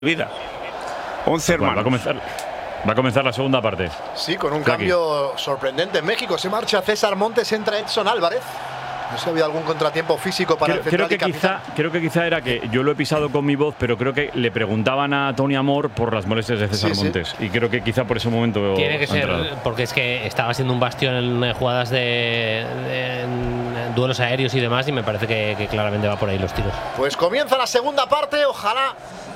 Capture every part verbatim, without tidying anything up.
vida. once hermanos. Bueno, va a comenzar, va a comenzar la segunda parte. Sí, con un Aquí. cambio sorprendente en México. Se marcha César Montes, entra Edson Álvarez. No sé si ha habido algún contratiempo físico para Creo, el central creo que y capitán. quizá, creo que quizá era que yo lo he pisado con mi voz, pero creo que le preguntaban a Tony Amor por las molestias de César Sí, sí. Montes. Y creo que quizá por ese momento. Tiene que ha ser, entrado. porque es que estaba siendo un bastión en eh, jugadas de, de- en duelos aéreos y demás, y me parece que, que claramente va por ahí los tiros. Pues comienza la segunda parte. Ojalá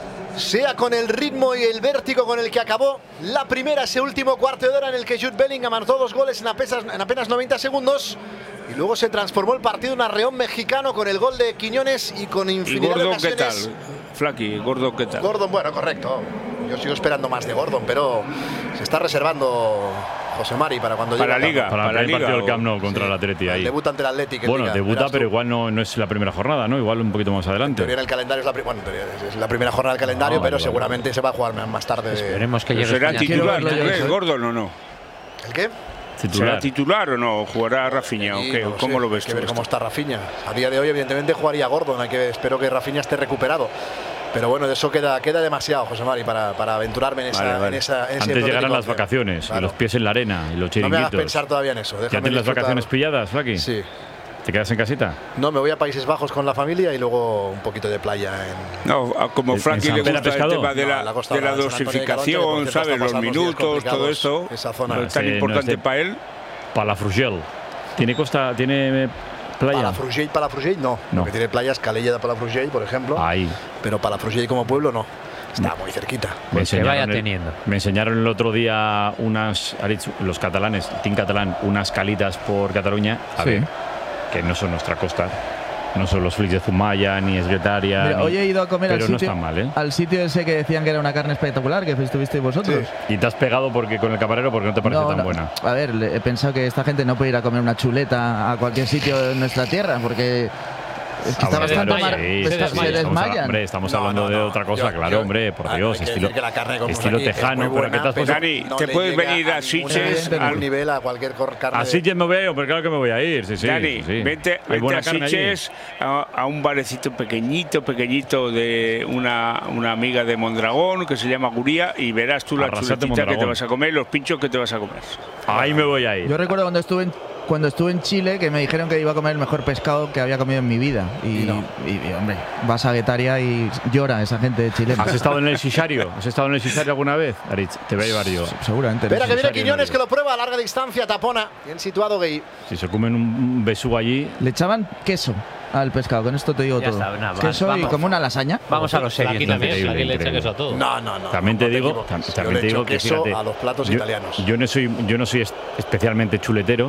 sea con el ritmo y el vértigo con el que acabó la primera, ese último cuarto de hora en el que Jude Bellingham anotó dos goles en apenas, en apenas noventa segundos. Y luego se transformó el partido en un arreón mexicano con el gol de Quiñones y con ¿Y infinidad de Gordon qué tal? ocasiones. Flaky, Gordon qué tal? Gordon, bueno, correcto. Yo sigo esperando más de Gordon, pero se está reservando José Mari para cuando Para llegue la al Liga. campo. Para, para el Liga, partido del o- Camp Nou contra Sí, el Atleti ahí. Debuta ante el Athletic en Bueno, Liga, debuta, verás tú. pero igual no, no es la primera jornada, ¿no? Igual un poquito más En adelante. teoría en el calendario es la, pri- bueno, en teoría es la primera jornada del calendario, Ah, vale, pero vale, seguramente se va a jugar más tarde. Esperemos que Pero llegue ¿Será España. titular, Quiero tú verlo yo. crees, Gordon o no? ¿El qué? ¿Será Titular. titular o no? ¿Jugará Rafinha o Sí, qué? no ¿Cómo sé, lo ves hay que tú? ver cómo esto? está Rafinha. A día de hoy, evidentemente, jugaría Gordon. Hay que, espero que Rafinha esté recuperado. Pero bueno, de eso queda, queda demasiado, José Mari, para, para aventurarme en esa. Vale, vale. En esa en ese Antes hipotético llegarán las once. vacaciones, Claro. y los pies en la arena y los No me hagas chiringuitos. pensar todavía en eso. ¿Ya Déjame tienes las disfrutar. vacaciones pilladas, Flaky? Sí. ¿Te quedas en casita? No, me voy a Países Bajos con la familia y luego un poquito de playa en. No, a- como ¿En- Flaky en le San Pedro gusta el Pescado? tema de No, la, en la costa de la de San Antonio de Calonche, que, por dosificación, cierto, ¿sabes? está Los pasando días minutos, todo complicados eso. esa zona. No No, es tan ese no importante es de- para él. Palafrugell. ¿Tiene costa, tiene playa? Palafrugell, Palafrugell, no. No. Lo que tiene playa es Calella de Palafrugell, por ejemplo. Ahí. Pero Palafrugell como pueblo no. Está muy cerquita. Me Pues que vaya enseñaron el- teniendo. Me enseñaron el otro día unas, Aritz, los catalanes, Team Catalán, unas calitas por Cataluña, a Sí. ver, que no son nuestra costa. No son los flits de Zumaya, ni Esguetaria. Mira, ni- hoy he ido a comer al pero no sitio, está mal, ¿eh? al sitio ese que decían que era una carne espectacular, que estuvisteis vosotros. Y te has pegado porque con el camarero porque no te parece No, tan no. buena. A ver, le- he pensado que esta gente no puede ir a comer una chuleta a cualquier sitio en nuestra tierra, porque es que Ah, está bueno, bastante claro, mar- sí, está- sí, se sí, estamos, desmayan. hombre, estamos No, hablando no, de no. otra cosa, Yo- claro, yo- hombre, por ah, Dios, hay que estilo, decir que la carne como estilo aquí es tejano, muy pero buena, que te has puesto- Dani, no te le puedes llega venir a ningún- Sitges ningún al- nivel a cualquier cor- carne. Así ya me veo, pero claro que me voy a ir, sí, sí. Dani, sí, sí. vete, Hay vete buena a carne allí. Sitges a, a un barecito pequeñito, pequeñito de una, una amiga de Mondragón que se llama Guría y verás tú la Arrasate, chuletita que te Mondragón. vas a comer, los pinchos que te vas a comer. Ahí me voy a ir. Yo recuerdo cuando estuve en, cuando estuve en Chile que me dijeron que iba a comer el mejor pescado que había comido en mi vida. Y, Y no. y, y, hombre, vas a Guetaria y llora esa gente chilena. ¿Has estado en el Sisario? ¿Has estado en el Sisario alguna vez? Aritz, te voy a llevar yo. Seguramente. Espera no que sé. viene Sisario, Quiñones no que lo prueba a larga distancia, tapona. Bien situado Gay. Si se comen un besugo allí, Le echaban queso al pescado, con esto te digo Ya todo. está, nada, queso y vamos. como una lasaña. Vamos a lo serio. Aquí entonces. también, Increíble, aquí le echa increíble. queso a todo. No, no, no. también no te te digo, equivoques. tam- Yo también le te echo digo que queso fíjate, a los platos yo, italianos. yo no soy, yo no soy es- especialmente chuletero.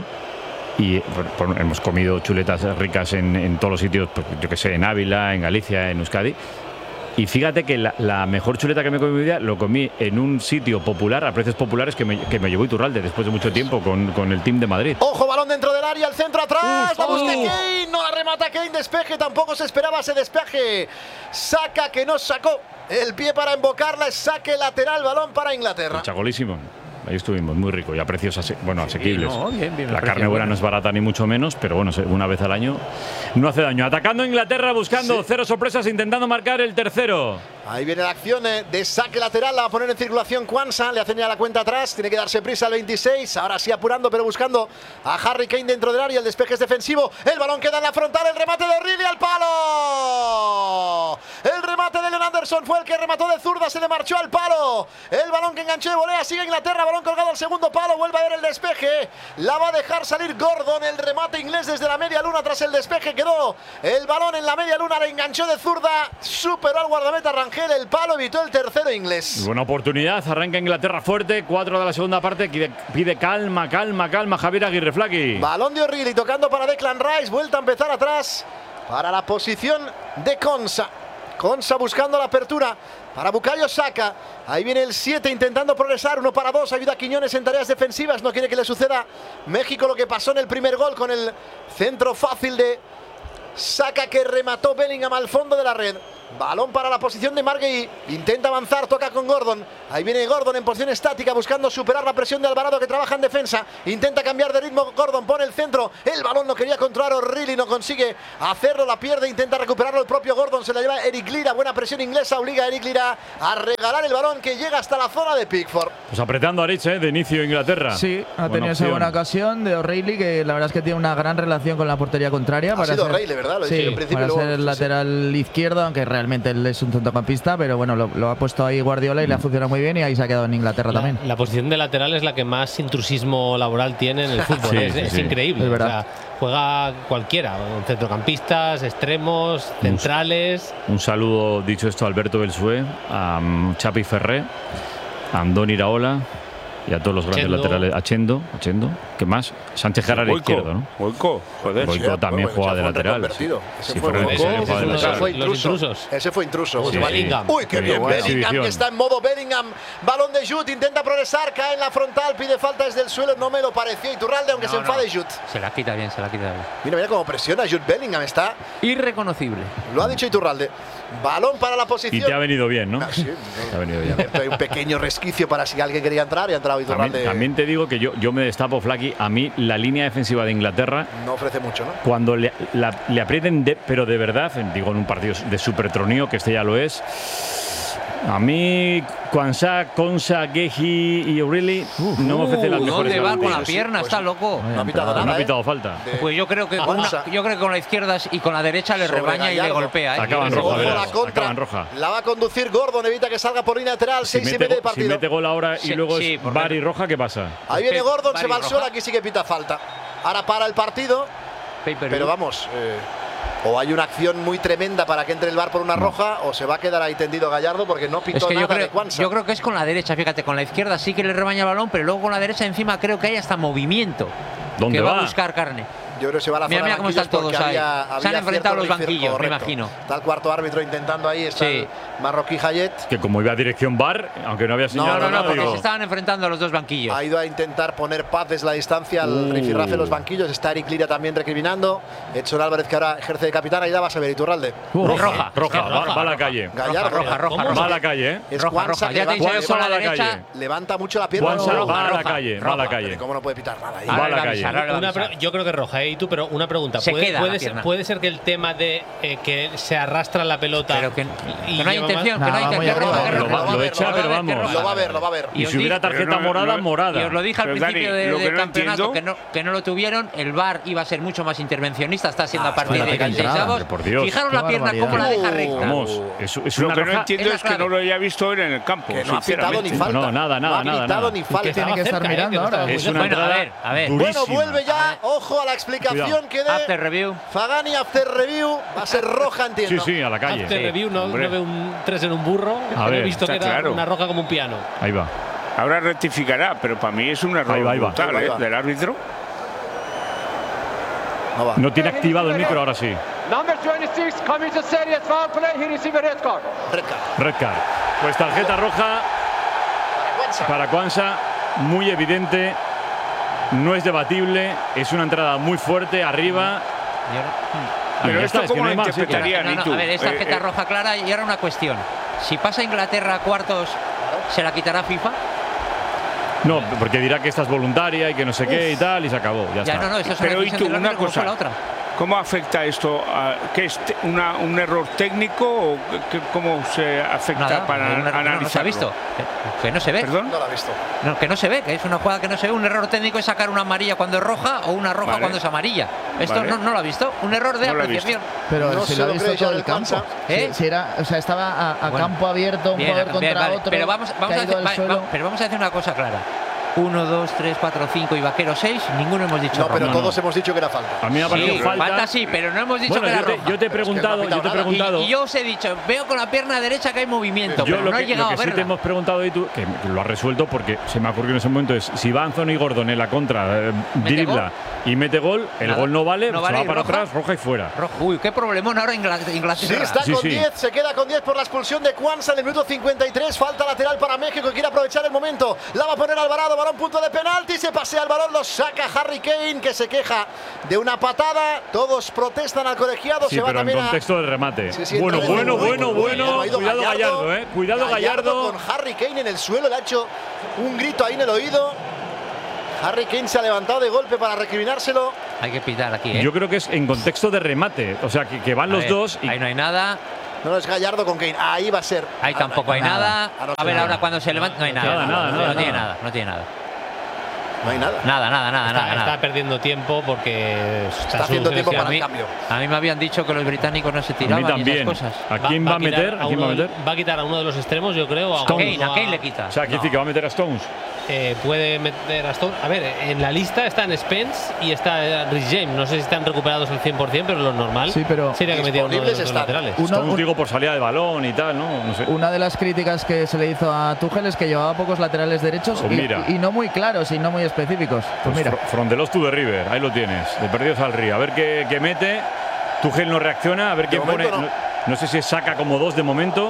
Y por- por- hemos comido chuletas ricas en, en todos los sitios, pues, yo que sé, en Ávila, en Galicia, en Euskadi. Y fíjate que la, la mejor chuleta que me he comido en mi vida lo comí en un sitio popular, a precios populares, que me, que me llevó Iturralde después de mucho tiempo con, con el team de Madrid. Ojo, balón dentro del área, el centro atrás. Uf, La busca uf. Kane. No la remata Kane. Despeje. Tampoco se esperaba ese despeje. Saca que no sacó el pie para embocarla. Es saque lateral. Balón para Inglaterra. Chagolísimo. Ahí estuvimos, muy rico y a precios ase- bueno, asequibles. no, bien, bien, la precio carne buena bueno. no es barata ni mucho menos, pero bueno, se- una vez al año no hace daño. Atacando Inglaterra, buscando cero sorpresas, intentando marcar el tercero. Ahí viene la acción eh, de saque lateral. La va a poner en circulación Kwanza. Le hacen ya la cuenta atrás. Tiene que darse prisa al veintiséis. Ahora sí apurando, pero buscando a Harry Kane dentro del área. El despeje es defensivo. El balón queda en la frontal. El remate de O'Reilly al palo. El remate de Leon Anderson fue el que remató de zurda. Se le marchó al palo. El balón que enganchó de volea. Sigue Inglaterra. Balón colgado al segundo palo. Vuelve a ver el despeje. La va a dejar salir Gordon. El remate inglés desde la media luna. Tras el despeje quedó el balón en la media luna. Le enganchó de zurda. Superó al guardameta Rangel. El palo evitó el tercero inglés. Buena oportunidad, arranca Inglaterra fuerte, cuatro de la segunda parte, pide, pide calma, calma, calma, Javier Aguirre Flaky. Balón de O'Reilly tocando para Declan Rice. Vuelta a empezar atrás para la posición de Konsa. Konsa buscando la apertura para Bukayo Saka. Ahí viene el siete intentando progresar. Uno para dos. Ayuda a Quiñones en tareas defensivas. No quiere que le suceda México lo que pasó en el primer gol con el centro fácil de Saka que remató Bellingham al fondo de la red. Balón para la posición de Marguerite. Intenta avanzar, toca con Gordon. Ahí viene Gordon en posición estática buscando superar la presión de Alvarado que trabaja en defensa. Intenta cambiar de ritmo Gordon, pone el centro. El balón no quería controlar O'Reilly, no consigue hacerlo, la pierde. Intenta recuperarlo el propio Gordon, se la lleva Eric Lira. Buena presión inglesa, obliga a Eric Lira a regalar el balón que llega hasta la zona de Pickford. Pues apretando a Rich, ¿eh? De inicio Inglaterra. Sí, ha buena tenido opción. esa buena ocasión de O'Reilly, que la verdad es que tiene una gran relación con la portería contraria. Ha para sido ser, O'Reilly, ¿verdad? Lo he sí, dicho en principio, para luego- ser el sí, sí. lateral izquierdo, aunque realmente él es un centrocampista, pero bueno, lo, lo ha puesto ahí Guardiola y le ha funcionado muy bien y ahí se ha quedado en Inglaterra La, también. la posición de lateral es la que más intrusismo laboral tiene en el fútbol. Sí, es sí, es sí. increíble. Es O verdad. sea, juega cualquiera, centrocampistas, extremos, centrales. Un saludo, dicho esto, a Alberto Belsué, a um, Chapi Ferré, a Andoni Iraola y a todos los grandes Chendo. laterales. A Chendo, a Chendo. ¿Qué más? Sánchez Gerrard Boico, izquierdo, ¿no? Boico, joder. Boico Sí, también bueno, juega ese de fue un lateral. reconvertido. Ese Sí, fue fue- Boico. ese Ese fue es de uno de lateral. Ese fue los intruso. intrusos. Ese fue intruso. Sí, Bellingham. sí. Uy, qué Sí, bien. buena Bellingham exhibición. que está en modo Bellingham. Balón de Jude, intenta progresar, cae en la frontal, pide falta desde el suelo. No me lo pareció Iturralde, aunque No, se enfade no. Jude. Se la quita bien, se la quita bien. Mira, mira cómo presiona Jude Bellingham. Está, Irreconocible. lo ha dicho Iturralde. Balón para la Y posición. te ha venido bien, ¿no? Ah, sí, Te ha venido bien. abierto ahí un pequeño resquicio para si alguien quería entrar y ha entrado Iturralde. También, también te digo que yo, yo me destapo, Flaky. A mí la línea defensiva de Inglaterra, No ofrece mucho, ¿no? cuando le, la- le aprieten, de, pero de verdad, digo en un partido de supertronío, que este ya lo es, a mí, Kwanzaa, Konsa, Gehi y O'Reilly no me ofrecen las Uh, mejores ¿Dónde va con la garantías. pierna? Pues- Está loco. No ha pitado No nada. ha ¿eh? pitado falta. De- Pues yo creo que con Avanza. una, yo creo que con la izquierda y con la derecha le Sobre rebaña y le Gallardo. golpea. ¿eh? Acaban Yo- roja, Ojo verás. la contra. Acaban roja. La va a conducir Gordon, evita que salga por línea lateral. Si Seis y mete, medio de go- si partido. mete gol ahora y Sí, luego sí, es porque- bar y roja, ¿qué pasa? Ahí viene Pe- Gordon, se Bari va al suelo, roja. aquí sí que pita falta. Ahora para el partido, Pay-per-view. pero vamos, eh, o hay una acción muy tremenda para que entre el bar por una roja, o se va a quedar ahí tendido Gallardo porque no pitó Es que yo nada de creo, Kwanzaa. yo creo que es con la derecha, fíjate, con la izquierda sí que le rebaña el balón, pero luego con la derecha encima creo que hay hasta movimiento. ¿Dónde que va? va? a buscar carne. Yo creo que se va a la Mira, zona de mira cómo banquillos están todos porque ahí. había- Se han había enfrentado cierto los rifir- banquillos, me correcto. imagino. Está el cuarto árbitro intentando ahí, está Sí. el marroquí Hayet. Que como iba a dirección bar, aunque no había señalado No, no, no, nada, porque digo, se estaban enfrentando a los dos banquillos. Ha ido a intentar poner paz desde la distancia al Uh. rifirrafe de los banquillos. Está Eric Lira también recriminando. Edson Álvarez, que ahora ejerce de capitán. Ahí la vas a ver, Iturralde. roja, roja, roja, va, roja, va a la roja. calle. Gallardo. roja, roja, ¿Cómo? Va a la calle, ¿eh? Es roja, Kwanzaa roja. que Ya te he dicho levanta, que con la va a la derecha. calle. levanta mucho la pierna. Kwanzaa roja, va a la roja, calle, va a la roja. calle. ¿Cómo no puede pitar nada ahí? Va a Ahora la le va a calle. avisar, ahora le va a Una avisar. pre- yo creo que roja, ¿eh? Y tú, pero una pregunta. Se ¿Puede, queda la puede, ser, pierna. puede ser que el tema de eh, que se arrastra la pelota. Pero que, y que no hay lleva intención, más- que no hay No, intención. muy roja, arriba, que lo roja. va- lo que echa, roja, pero que vamos. roja. Lo va a ver, lo va a ver. Y os si hubiera di- tarjeta Pero no- morada, no- morada. Y os lo dije al Pero, principio Dani, de- lo que del no campeonato, entiendo- que no, que no lo tuvieron. El V A R iba a ser mucho más intervencionista, está siendo Ah, a partir bueno, de qué dieciséis entrada, avos. por Dios. Fijaros Qué la pierna, barbaridad. cómo la deja Uh, recta. Vamos, es, es Lo una que no roja. entiendo es es, la que clave. no lo haya visto él en el campo. Que no ha pitado ni sinceramente. falta. No, nada, nada, No ha nada, pitado nada. ni Que falta. Tiene que estar cerca, ¿eh? mirando Que no ahora. estaba Es muy una Bueno, entrada a ver, a ver. durísima. Bueno, vuelve A ya. ver. Ojo a la explicación Cuidado. que After dé review. Fagani after review. Va a ser roja, Sí, entiendo. sí, a la calle. After Sí. review no, Hombre. no ve un tres en un burro. A pero ver, he visto está que era claro. una roja como un piano. Ahí va. Ahora rectificará, pero para mí es un error Ahí va, ahí va. brutal, Ahí va, ahí ¿eh? va. del árbitro. No va. No tiene activado el micro, ahora sí. Number twenty-six coming to serious foul play. He received a red card. Red card. Red card. Pues tarjeta roja para Kwanzaa, muy evidente. No es debatible. Es una entrada muy fuerte arriba. Y ahora- Y Pero ya esto está, es que cómo no lo hay más, ¿eh? interpretaría No, ni no, tú. a ver, es tarjeta Eh, eh, roja clara y ahora una cuestión. Si pasa Inglaterra a cuartos, ¿se la quitará FIFA? No, porque dirá que esta es voluntaria y que no sé qué y tal, y se acabó. Ya, Ya, está. no, no, esto es Pero una y decisión tú, del una árbitro como fue cosa. la otra. ¿Cómo afecta esto? A, ¿Qué es te- una, un error técnico o qué- cómo se afecta Nada, para un error- no, analizarlo? no se ha visto. Que no se ve. ¿Perdón? No lo ha visto. No, que no se ve, que es una jugada que no se ve. Un error técnico es sacar una amarilla cuando es roja o una roja Vale. cuando es amarilla. Esto Vale. no, no lo ha visto. Un error de No lo he apreciación. Pero No si se lo ha lo visto cree todo ya el el campo. Kwanzaa. ¿Eh? Si, si era, o sea, estaba a, a Bueno. campo abierto, un Bien, jugador bien, contra vale, otro. pero vamos, vamos a caído hacer, al vale, suelo. va- pero vamos a hacer una cosa clara. Uno, dos, tres, cuatro, cinco y Vaquero seis. Ninguno hemos dicho No, roja. pero no, todos no. hemos dicho que era falta. A mí me ha parecido Sí, falta. falta sí, pero no hemos dicho Bueno, que era yo te, roja. yo te he preguntado, pitado yo te he nada. preguntado. Y, y yo os he dicho, veo con la pierna derecha que hay movimiento, Yo pero lo no que, he llegado lo a que sí verla. te hemos preguntado y tú, que lo has resuelto porque se me ocurrió en ese momento, es si va Anthony Gordon en la contra, eh, ¿Mete dribla gol? y mete gol, el Nada. gol no vale, No se vale, va ¿y para roja? atrás, roja y fuera. Rojo. Uy, qué problemón ahora Ingla- Inglaterra. Sí, está Sí, con sí. diez, se queda con diez por la expulsión de Kwanzaa en el minuto cincuenta y tres. Falta lateral para México, quiere aprovechar el momento. La va a poner Alvarado, balón balón, punto de penalti, se pasea el balón, lo saca Harry Kane, que se queja de una patada. Todos protestan al colegiado. Sí, se va pero en también contexto del remate. Sí, sí, bueno, entra de bueno, nuevo. bueno, Uy, bueno. ha ido Cuidado Gallardo, eh. Cuidado Gallardo. Con Harry Kane en el suelo, le ha hecho un grito ahí en el oído. Harry Kane se ha levantado de golpe para recriminárselo. Hay que pitar aquí, ¿eh? Yo creo que es en contexto de remate. O sea, que, que van A los ver, dos. Y ahí no hay nada. No, no es Gallardo con Kane. Ahí va a ser. Ahí Ah, tampoco no, hay nada. nada. Ah, no, A ver, nada. ahora cuando se levanta, no hay nada. Nada, nada, no, nada, tiene nada. nada, no tiene nada. No hay nada. Nada, nada, nada, Está, nada. está nada. perdiendo tiempo porque Está haciendo tiempo A para mí, el cambio. a mí me habían dicho que los británicos no se a tiraban mí y también. esas cosas. ¿A quién va a quitar meter? ¿A quién va a uno- meter? va a quitar a uno de los extremos, yo creo. A Stones. Kane, a Kane le quita. O sea, quiere No. decir que va a meter a Stones. Eh, puede meter a Stone. A ver, en la lista están Spence y está Rhys James. No sé si están recuperados al cien por cien, pero lo normal Sí, pero sería que metieran uno de los disponibles dos están. laterales. Uno- Stones, un- digo, por salida de balón y tal, ¿no? No sé. Una de las críticas que se le hizo a Tuchel es que llevaba pocos laterales derechos Pues y, mira. y no muy claros y no muy específicos. Pues Pues mira, fr- From the lost to the river, ahí lo tienes, de perdidos al río. A ver qué, qué mete. Tuchel no reacciona, a ver quién pone. momento No. no. no sé si saca como dos de momento.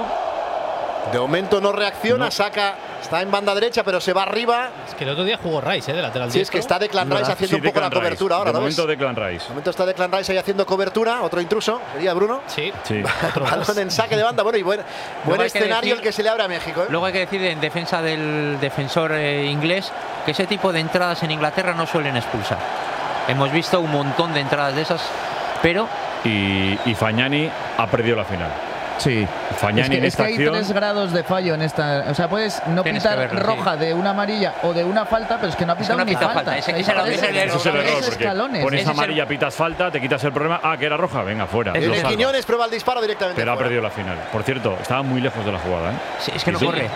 De momento no reacciona, No. saca. Está en banda derecha, pero se va arriba. Es que el otro día jugó Rice, ¿eh? De lateral Sí, es que diestro. está Declan Rice haciendo Sí, un poco la Declan Rice. cobertura ahora, De ¿no ves? momento De Declan Rice. momento está Declan Rice ahí haciendo cobertura. Otro intruso, sería Bruno. Sí. Sí. Otro más. Balón en saque de banda. Bueno, y buen, buen hay que escenario decir- el que se le abre a México, ¿eh? Luego hay que decir en defensa del defensor eh, inglés que ese tipo de entradas en Inglaterra no suelen expulsar. Hemos visto un montón de entradas de esas, pero Y, y Fagnani ha perdido la final. sí. Fagnani Es que, en es esta que hay acción. tres grados de fallo en esta. O sea, puedes no Tienes que pitar verlo, roja de una amarilla o de una falta, pero es que no ha Es que pitado no ha ni pitado falta. falta. Ese- Hay ese era- tres- ese era el Ese es el tres error, porque escalones. pones Ese es el- amarilla, pitas falta, te quitas el problema. Ah, que era roja, venga, fuera. Es lo El de salva. Quiñones prueba el disparo directamente. Pero ha fuera. perdido la final. Por cierto, estaba muy lejos de la jugada, ¿eh? sí, es que no Sí. corre.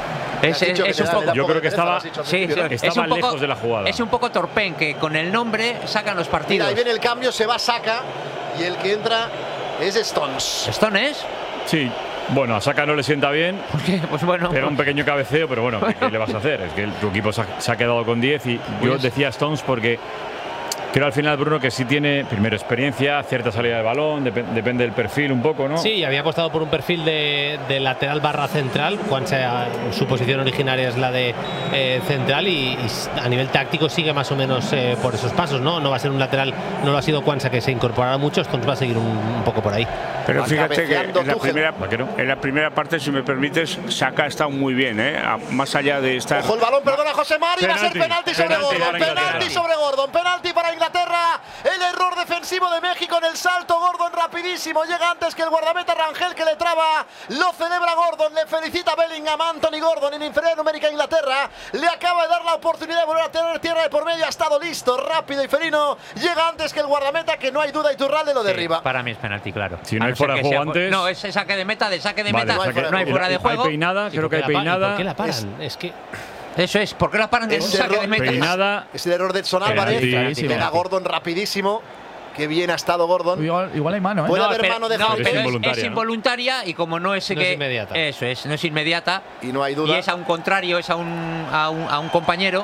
Me Es, has dicho es- que es te un da- le da poco. un Yo poco creo que de pereza, estaba- lo has dicho al Sí, principio, sí, ¿no? Estaba es un poco, lejos de la jugada. Es un poco torpén que con el nombre sacan los Mira, partidos. ahí viene el cambio, se va Saka y el que entra es Stones. ¿Stones? Sí. Bueno, a Saka no le sienta bien. ¿Por qué? Pues bueno. Pega un pequeño cabeceo, pero bueno, ¿qué, qué le vas a hacer? Es que el- tu equipo se ha, se ha quedado con diez y yo Pues- decía Stones porque creo al final, Bruno, que sí tiene, primero, experiencia, cierta salida de balón, depe- depende del perfil un poco, ¿no? Sí, y había apostado por un perfil de, de lateral barra central, cuando sea, su posición originaria es la de eh, central y, y a nivel táctico sigue más o menos eh, por esos pasos, ¿no? No va a ser un lateral, no lo ha sido Kwanza que se incorporará mucho, Stones va a seguir un, un poco por ahí. Pero Va fíjate que cabeceando en la, Tuchel. primera, Vaquero. en la primera parte, si me permites, Saka ha estado muy bien, ¿eh? A- más allá de estar. Ojo el balón, perdona José Mari, va a ser Penalti. penalti sobre Penalti Gordon, para Inglaterra. penalti sobre Gordon, penalti para Inglaterra. El error defensivo de México en el salto, Gordon rapidísimo, llega antes que el guardameta Rangel que le traba, lo celebra Gordon, le felicita Bellingham, Anthony Gordon en inferior numérica a Inglaterra, le acaba de dar la oportunidad de volver a tener tierra de por medio, ha estado listo, rápido y ferino, llega antes que el guardameta que no hay duda Iturralde lo Sí, derriba. para mí es penalti, claro. Si no A hay ser fuera de que juego sea fu- antes- No, es saque de meta, de saque de Vale, meta. o sea que no hay fuera de juego. Hay peinada, ¿Y creo por que qué hay la pa- y peinada. ¿Por qué la paran? Es que Eso es, ¿por qué la paran en un Ese saque error- de meta? Peinada. Es el error de Edson Penalti, Álvarez, clarísimo. llega Gordon rapidísimo, qué bien ha estado Gordon. Igual, igual hay mano, ¿eh? Puede No, haber pero- mano de no, Harry pero Es es, involuntaria, es ¿no? involuntaria y como no es, No que, es inmediata. Eso es, no es inmediata. Y no hay Y duda. es a un contrario, es a un, a un, a un compañero.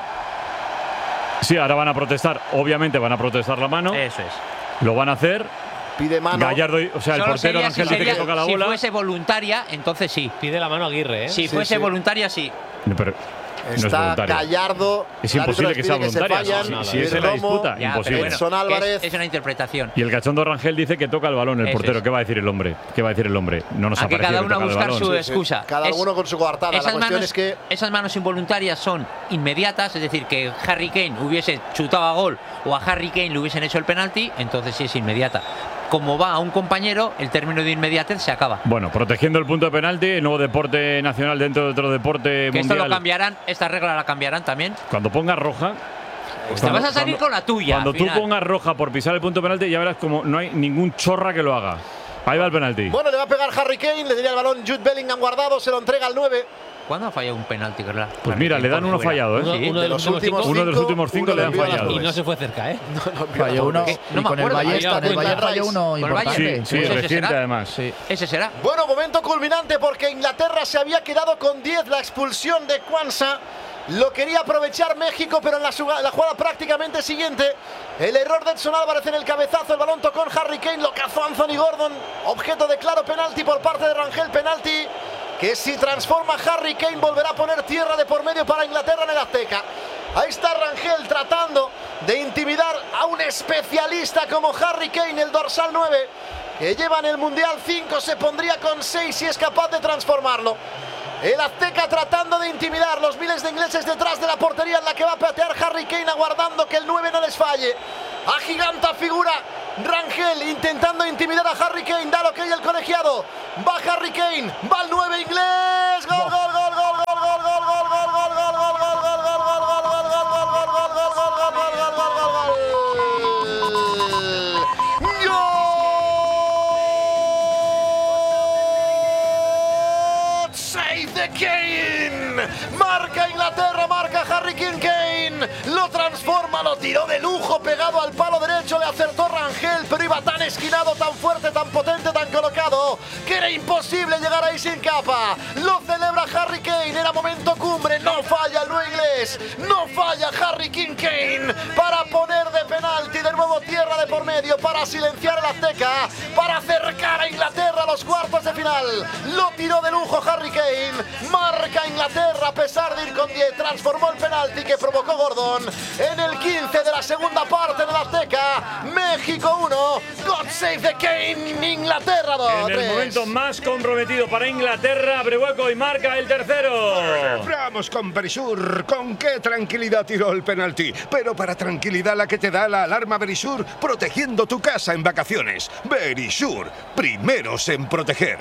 Sí, ahora van a protestar. Obviamente van a protestar la mano. Eso es. Lo van a hacer. Pide mano. Gallardo, o sea, el Solo portero sería Ángel si, dice que sería- toca la si bola. fuese voluntaria, entonces sí. pide la mano a Aguirre, ¿eh? Si Sí, fuese sí. voluntaria, sí. No, pero no es Está voluntario. Gallardo. Es el árbitro imposible les que pide sea se voluntaria. fallan, Si, si el es en la Romo, disputa, Ya, imposible. pero Edson bueno, Álvarez. Es, es una interpretación. Y el cachondo Rangel dice que toca el balón el Eso portero. es. ¿Qué va a decir el hombre? ¿Qué va a decir el hombre? No nos ha Aquí parecido cada que uno a toca el buscar balón. su Sí, excusa. cada Es- uno con su coartada. La Esas cuestión manos, es que esas manos involuntarias son inmediatas, es decir, que Harry Kane hubiese chutado a gol o a Harry Kane le hubiesen hecho el penalti, entonces sí es inmediata. Como va a un compañero, el término de inmediatez se acaba. Bueno, protegiendo el punto de penalti, el nuevo deporte nacional dentro de otro deporte Que esto mundial. lo cambiarán, esta regla la cambiarán también. Cuando ponga roja. Te vas a salir con la tuya. Cuando al tú final. pongas roja por pisar el punto de penalti, ya verás como no hay ningún chorra que lo haga. Ahí va el penalti. bueno, le va a pegar Harry Kane, le diría el balón Jude Bellingham guardado, se lo entrega al nueve. ¿Cuándo ha fallado un penalti, verdad? Pues mira, le dan uno fallado, ¿eh? Uno, Sí, uno de de los los últimos últimos Uno de los últimos cinco uno le han del Viola fallado. y no se fue cerca, ¿eh? Falló uno. ¿Qué? Y No me con el acuerdo. Ballesta, Falló con el Ballesta Rice. falló uno Con el importante. Sí, sí, Pues ese reciente será. además. Sí. Ese será. Bueno, momento culminante porque Inglaterra se había quedado con diez, la expulsión de Kwanza. Lo quería aprovechar México, pero en la, suga- la jugada prácticamente siguiente, el error de Edson Álvarez en el cabezazo, el balón tocó en Harry Kane, lo cazó Anthony Gordon, objeto de claro penalti por parte de Rangel, penalti que si transforma Harry Kane volverá a poner tierra de por medio para Inglaterra en el Azteca. Ahí está Rangel tratando de intimidar a un especialista como Harry Kane, el dorsal nueve, que lleva en el Mundial cinco, se pondría con seis si es capaz de transformarlo. El azteca tratando de intimidar los miles de ingleses detrás de la portería en la que va a patear Harry Kane, aguardando que el nueve no les falle. Agiganta figura Rangel intentando intimidar a Harry Kane. Da lo que hay el colegiado. Va Harry Kane, va el nueve inglés. Gol, gol, gol, gol, gol, gol, gol, gol, gol, gol, gol, gol, gol, gol, gol, gol, gol, Kane, marca Inglaterra, marca Harry King Kane, lo transforma, lo tiró de lujo, pegado al palo derecho, le acertó Rangel, pero iba tan esquinado, tan fuerte, tan potente, tan colocado, que era imposible llegar ahí sin capa. Lo celebra Harry Kane, era momento cumbre, no falla el nuevo inglés, no falla Harry King Kane, para poner de penalti de nuevo tierra de por medio, para silenciar al azteca, para acercar a Inglaterra a los cuartos de final. Lo tiró de lujo Harry Kane. Marca Inglaterra a pesar de ir con diez. Transformó el penalti que provocó Gordon en el quince de la segunda parte en el Azteca. México uno, God Save the Kane, Inglaterra dos. En el momento más comprometido para Inglaterra, abre hueco y marca el tercero. Vamos con Verisur. Con qué tranquilidad tiró el penalti. Pero para tranquilidad la que te da la alarma Verisur, protegiendo tu casa en vacaciones. Verisur, primeros en proteger.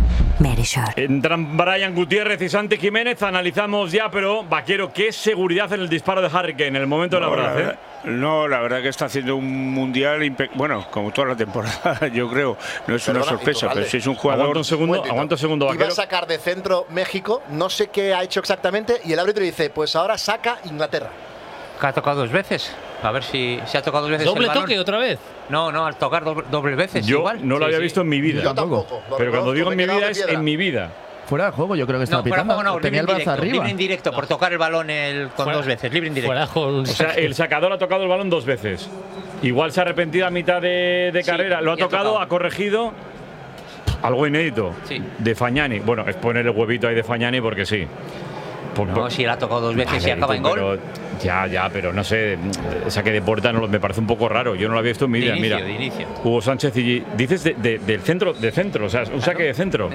Entran Brian Gutiérrez y Santi Jiménez. Analizamos ya, pero Vaquero, ¿qué seguridad en el disparo de Harry Kane en el momento de la No, la verdad? verdad, no, la verdad que está haciendo un mundial impec- bueno, como toda la temporada, yo creo. No es Perdona, una sorpresa, Iturralde. pero si es un jugador. Aguanta un segundo, Momentito. aguanta un segundo, Iba Vaquero. a sacar de centro México, no sé qué ha hecho exactamente, y el árbitro dice, pues ahora saca Inglaterra. Que ha tocado dos veces. A ver si se ha tocado dos veces ¿Doble el balón. toque otra vez? No, no, al tocar doble, doble veces Yo igual. no lo Sí, había sí. visto en mi vida. Yo tampoco. Lo Pero cuando reconozco, digo en me mi he quedado vida de es piedra. en mi vida. Fuera de juego, yo creo que estaba No, fuera de pitando. juego no, Tenía el libre brazo indirecto, arriba. libre indirecto, por tocar el balón el, con Fuera- dos veces, libre indirecto. Fuera con un O sea, saque. el sacador ha tocado el balón dos veces. Igual se ha arrepentido a mitad de, de Sí, carrera. Lo ha y ha tocado, tocado. ha corregido. Algo inédito. Sí. De Fagnani. Bueno, es poner el huevito ahí de Fagnani porque sí. Por- No, por- si él ha tocado dos veces y Vale, acaba en tú, gol. pero- ya, ya, pero no sé. Saque de puerta no, lo- me parece un poco raro. Yo no lo había visto en mi De vida. inicio, Mira, de inicio. Hugo Sánchez y dices de- de- del centro, de centro, o sea, un saque de centro.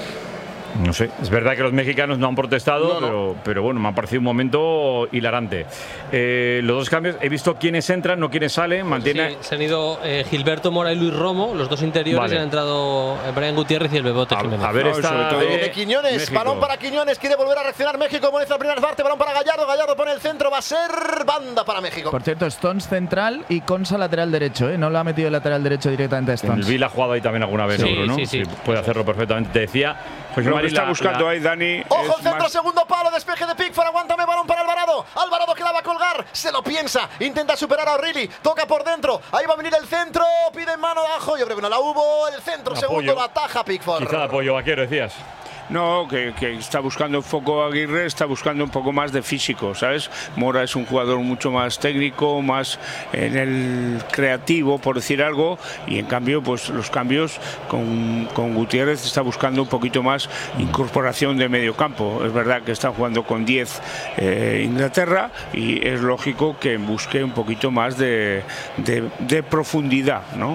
No sé, es verdad que los mexicanos no han protestado, No, no. Pero, pero bueno, me ha parecido un momento hilarante. Eh, los dos cambios, he visto quiénes entran, no quiénes salen, mantiene. Sí, se han ido eh, Gilberto Mora y Luis Romo, los dos interiores, Vale. y han entrado eh, Brian Gutiérrez y el Bebote A, Jiménez. a ver No, esta sobre todo- de Viene Quiñones, México. balón para Quiñones, quiere volver a reaccionar México, comienza la primera parte, balón para Gallardo, Gallardo pone el centro, va a ser banda para México. Por cierto, Stones central y Consa lateral derecho, ¿eh? No lo ha metido el lateral derecho directamente a El Stones. Vila ha jugado ahí también alguna vez, Sí, seguro, ¿no? sí, sí. puede hacerlo perfectamente. Te decía, José Lo que Mari, está la- buscando la- ahí Dani. Ojo, es el centro, más- segundo palo, despeje de Pickford, aguántame, balón para Alvarado. Alvarado que la va a colgar, se lo piensa, intenta superar a O'Reilly, toca por dentro, ahí va a venir el centro, pide mano de ajo, yo creo que no la hubo, el centro, Apoyo. segundo, la ataja Pickford. Quizá de apoyo, Vaquero, decías. No, que, que está buscando un poco Aguirre, está buscando un poco más de físico, ¿sabes? Mora es un jugador mucho más técnico, más en el creativo, por decir algo, y en cambio, pues los cambios con, con Gutiérrez está buscando un poquito más incorporación de medio campo. Es verdad que está jugando con diez eh, Inglaterra y es lógico que busque un poquito más de, de, de profundidad, ¿no?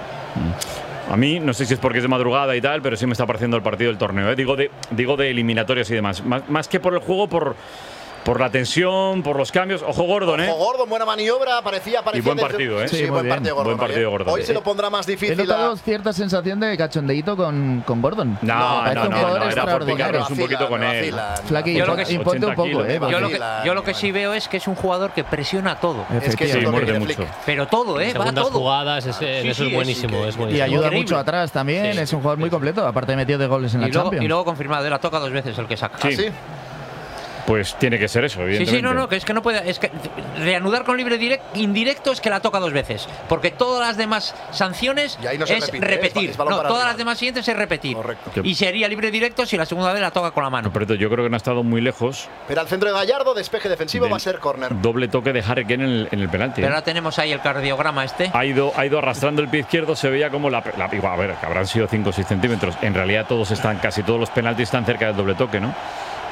A mí, no sé si es porque es de madrugada y tal, pero sí me está pareciendo el partido del torneo. ¿eh? Digo, de, digo de eliminatorias y demás. Más, más que por el juego, por, por la tensión, por los cambios. Ojo Gordon, ¿eh? Ojo Gordon, buena maniobra, parecía, parecía. Y buen desde- partido, ¿eh? Sí, Sí, muy buen bien. partido Gordon. Buen partido hoy, ¿eh? Gordon. Hoy se lo pondrá más He difícil. notado a- cierta sensación de cachondeíto con, con Gordon. No, No, parece no, un no, jugador no, era por extraordinario. picarnos un poquito con Vacilan, él. vacilan. Flaqui, Yo lo impon- que- imponte un ochenta poco, kilos, ¿eh? ¿eh? Yo lo, que, Vacila, yo lo que sí veo es que es un jugador que presiona todo. Es que Efectivamente. eso Sí, es lo que muerde dice mucho. Flick. Pero todo, ¿eh? Va Segundas todo. jugadas, ese- en Sí, eso sí, es buenísimo, es es Y buenísimo. ayuda Increíble. mucho atrás también, Sí. es un jugador muy completo, aparte metió de goles en la Y luego, Champions. y luego confirmado, él la toca dos veces el que saca. Sí. ¿Ah, sí? Pues tiene que ser eso, Sí, evidentemente. sí, no, no, que es que no puede. Es que reanudar con libre direct, indirecto es que la toca dos veces. Porque todas las demás sanciones Y ahí no se es repite, ¿eh? repetir. Es balón No, para todas arriba. las demás siguientes es repetir. Correcto. Y sería libre directo si la segunda vez la toca con la mano. Pero yo creo que no ha estado muy lejos. Pero al centro de Gallardo, despeje defensivo, Del va a ser córner. Doble toque de Harry Kane en el, en el penalti. Pero ¿eh? ahora tenemos ahí el cardiograma este. Ha ido, ha ido arrastrando el pie izquierdo, se veía como la, la igual, a ver, que habrán sido cinco o seis centímetros. En realidad todos están, casi todos los penaltis están cerca del doble toque, ¿no?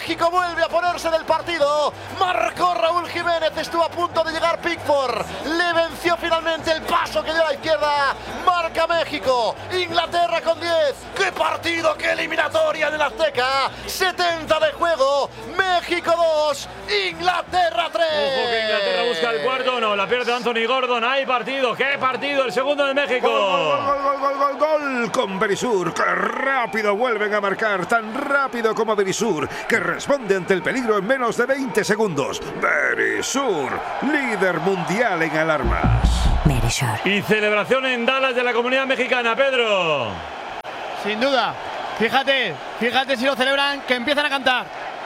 México vuelve a ponerse del partido. Marcó Raúl Jiménez, estuvo a punto de llegar Pickford. Le venció finalmente el paso que dio a la izquierda. Marca México. Inglaterra con diez. ¡Qué partido, qué eliminatoria en el Azteca! setenta de juego. México dos, Inglaterra tres. Ojo que Inglaterra busca el cuarto. No, la pierde Anthony Gordon. Hay partido. ¡Qué partido! El segundo de México. Gol, gol, gol, gol, gol, gol con Berisur. ¡Qué rápido vuelven a marcar! Tan rápido como Berisur, que responde ante el peligro en menos de veinte segundos. Berisur, líder mundial en alarmas. Berisur. Y celebración en Dallas de la comunidad mexicana, Pedro. Sin duda. Fíjate, fíjate si lo celebran, que empiezan a cantar.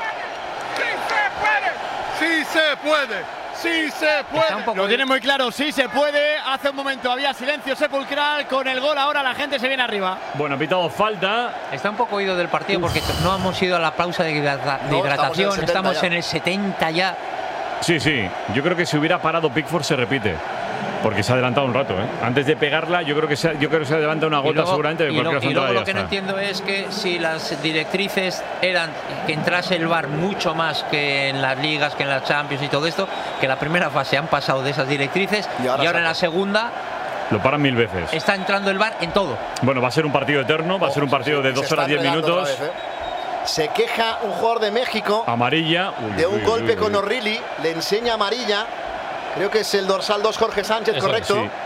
¡Sí se puede! ¡Sí se puede! Lo tienen muy claro, sí se puede. Hace un momento había silencio sepulcral. Con el gol ahora la gente se viene arriba. Bueno, ha pitado falta. Está un poco oído del partido porque no hemos ido a la pausa de, hidrata de No, hidratación. estamos en el Estamos setenta en el setenta ya. Sí, sí. Yo creo que si hubiera parado Pickford se repite. Porque se ha adelantado un rato, ¿eh? Antes de pegarla, yo creo que se, yo creo que se adelanta una gota luego, seguramente. Y, De lo, cualquier y luego ya lo que está. no entiendo es que si las directrices eran que entrase el V A R mucho más que en las ligas, que en las Champions y todo esto, que la primera fase han pasado de esas directrices y ahora, y ahora en la segunda lo paran mil veces. Está entrando el V A R en todo. Bueno, va a ser un partido eterno, va a ser un partido de dos horas diez minutos. Vez, ¿eh? Se queja un jugador de México. Amarilla. Uy, de un uy, golpe uy, uy. con O'Reilly. Le enseña amarilla. Creo que es el dorsal dos, Jorge Sánchez, Eso, correcto. sí.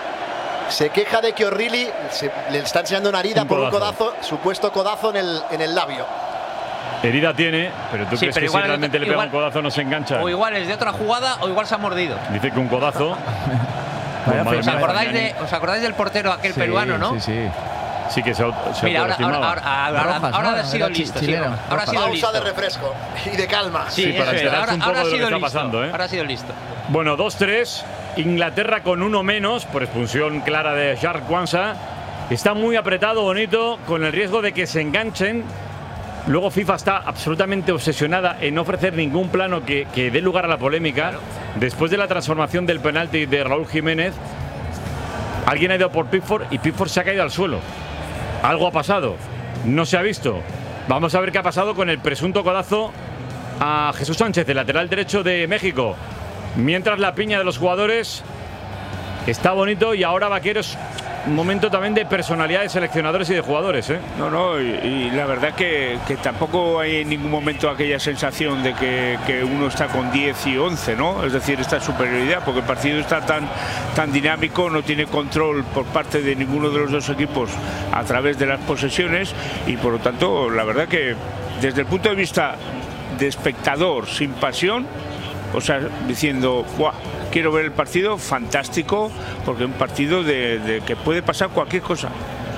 Se queja de que O'Reilly se, le está enseñando una herida Un por codazo. un codazo, supuesto codazo en el, en el labio. Herida tiene, pero tú Sí, crees pero que igual si es- realmente le pega igual- un codazo no se engancha. O igual es de otra jugada o igual se ha mordido. Dice que un codazo. Vaya Pues, ¿Os madre mía, acordáis, de, Damiani. ¿Os acordáis del portero aquel Sí, peruano, no? Sí, sí. Sí que se, ha- se Mira, ahora, ahora, autoestimaba. ahora, ahora, Rojas, ahora ¿no? ha sido Era chi- listo. Sí, chileno. Rojas. Ahora ha sido Pausa listo. de refresco y de calma. Sí, Sí, para eso es. enterarse Ahora, un poco ahora ha de lo que sido está listo. pasando, ¿eh? Ahora ha sido listo. Bueno, dos tres. Inglaterra con uno menos por expulsión clara de Shark Kwanza. Está muy apretado, bonito, con el riesgo de que se enganchen. Luego FIFA está absolutamente obsesionada en no ofrecer ningún plano que, que dé lugar a la polémica. Claro. Después de la transformación del penalti de Raúl Jiménez, alguien ha ido por Pickford y Pickford se ha caído al suelo. Algo ha pasado. No se ha visto. Vamos a ver qué ha pasado con el presunto codazo a Jesús Sánchez, el lateral derecho de México. Mientras la piña de los jugadores está bonito y ahora Vaqueros, un momento también de personalidad de seleccionadores y de jugadores, ¿eh? No, no, y, y la verdad que, que tampoco hay en ningún momento aquella sensación de que, que uno está con diez y once, ¿no? Es decir, esta superioridad, porque el partido está tan, tan dinámico, no tiene control por parte de ninguno de los dos equipos a través de las posesiones y por lo tanto, la verdad que desde el punto de vista de espectador sin pasión, o sea, diciendo, ¡buah! Quiero ver el partido, fantástico, porque es un partido de, de que puede pasar cualquier cosa.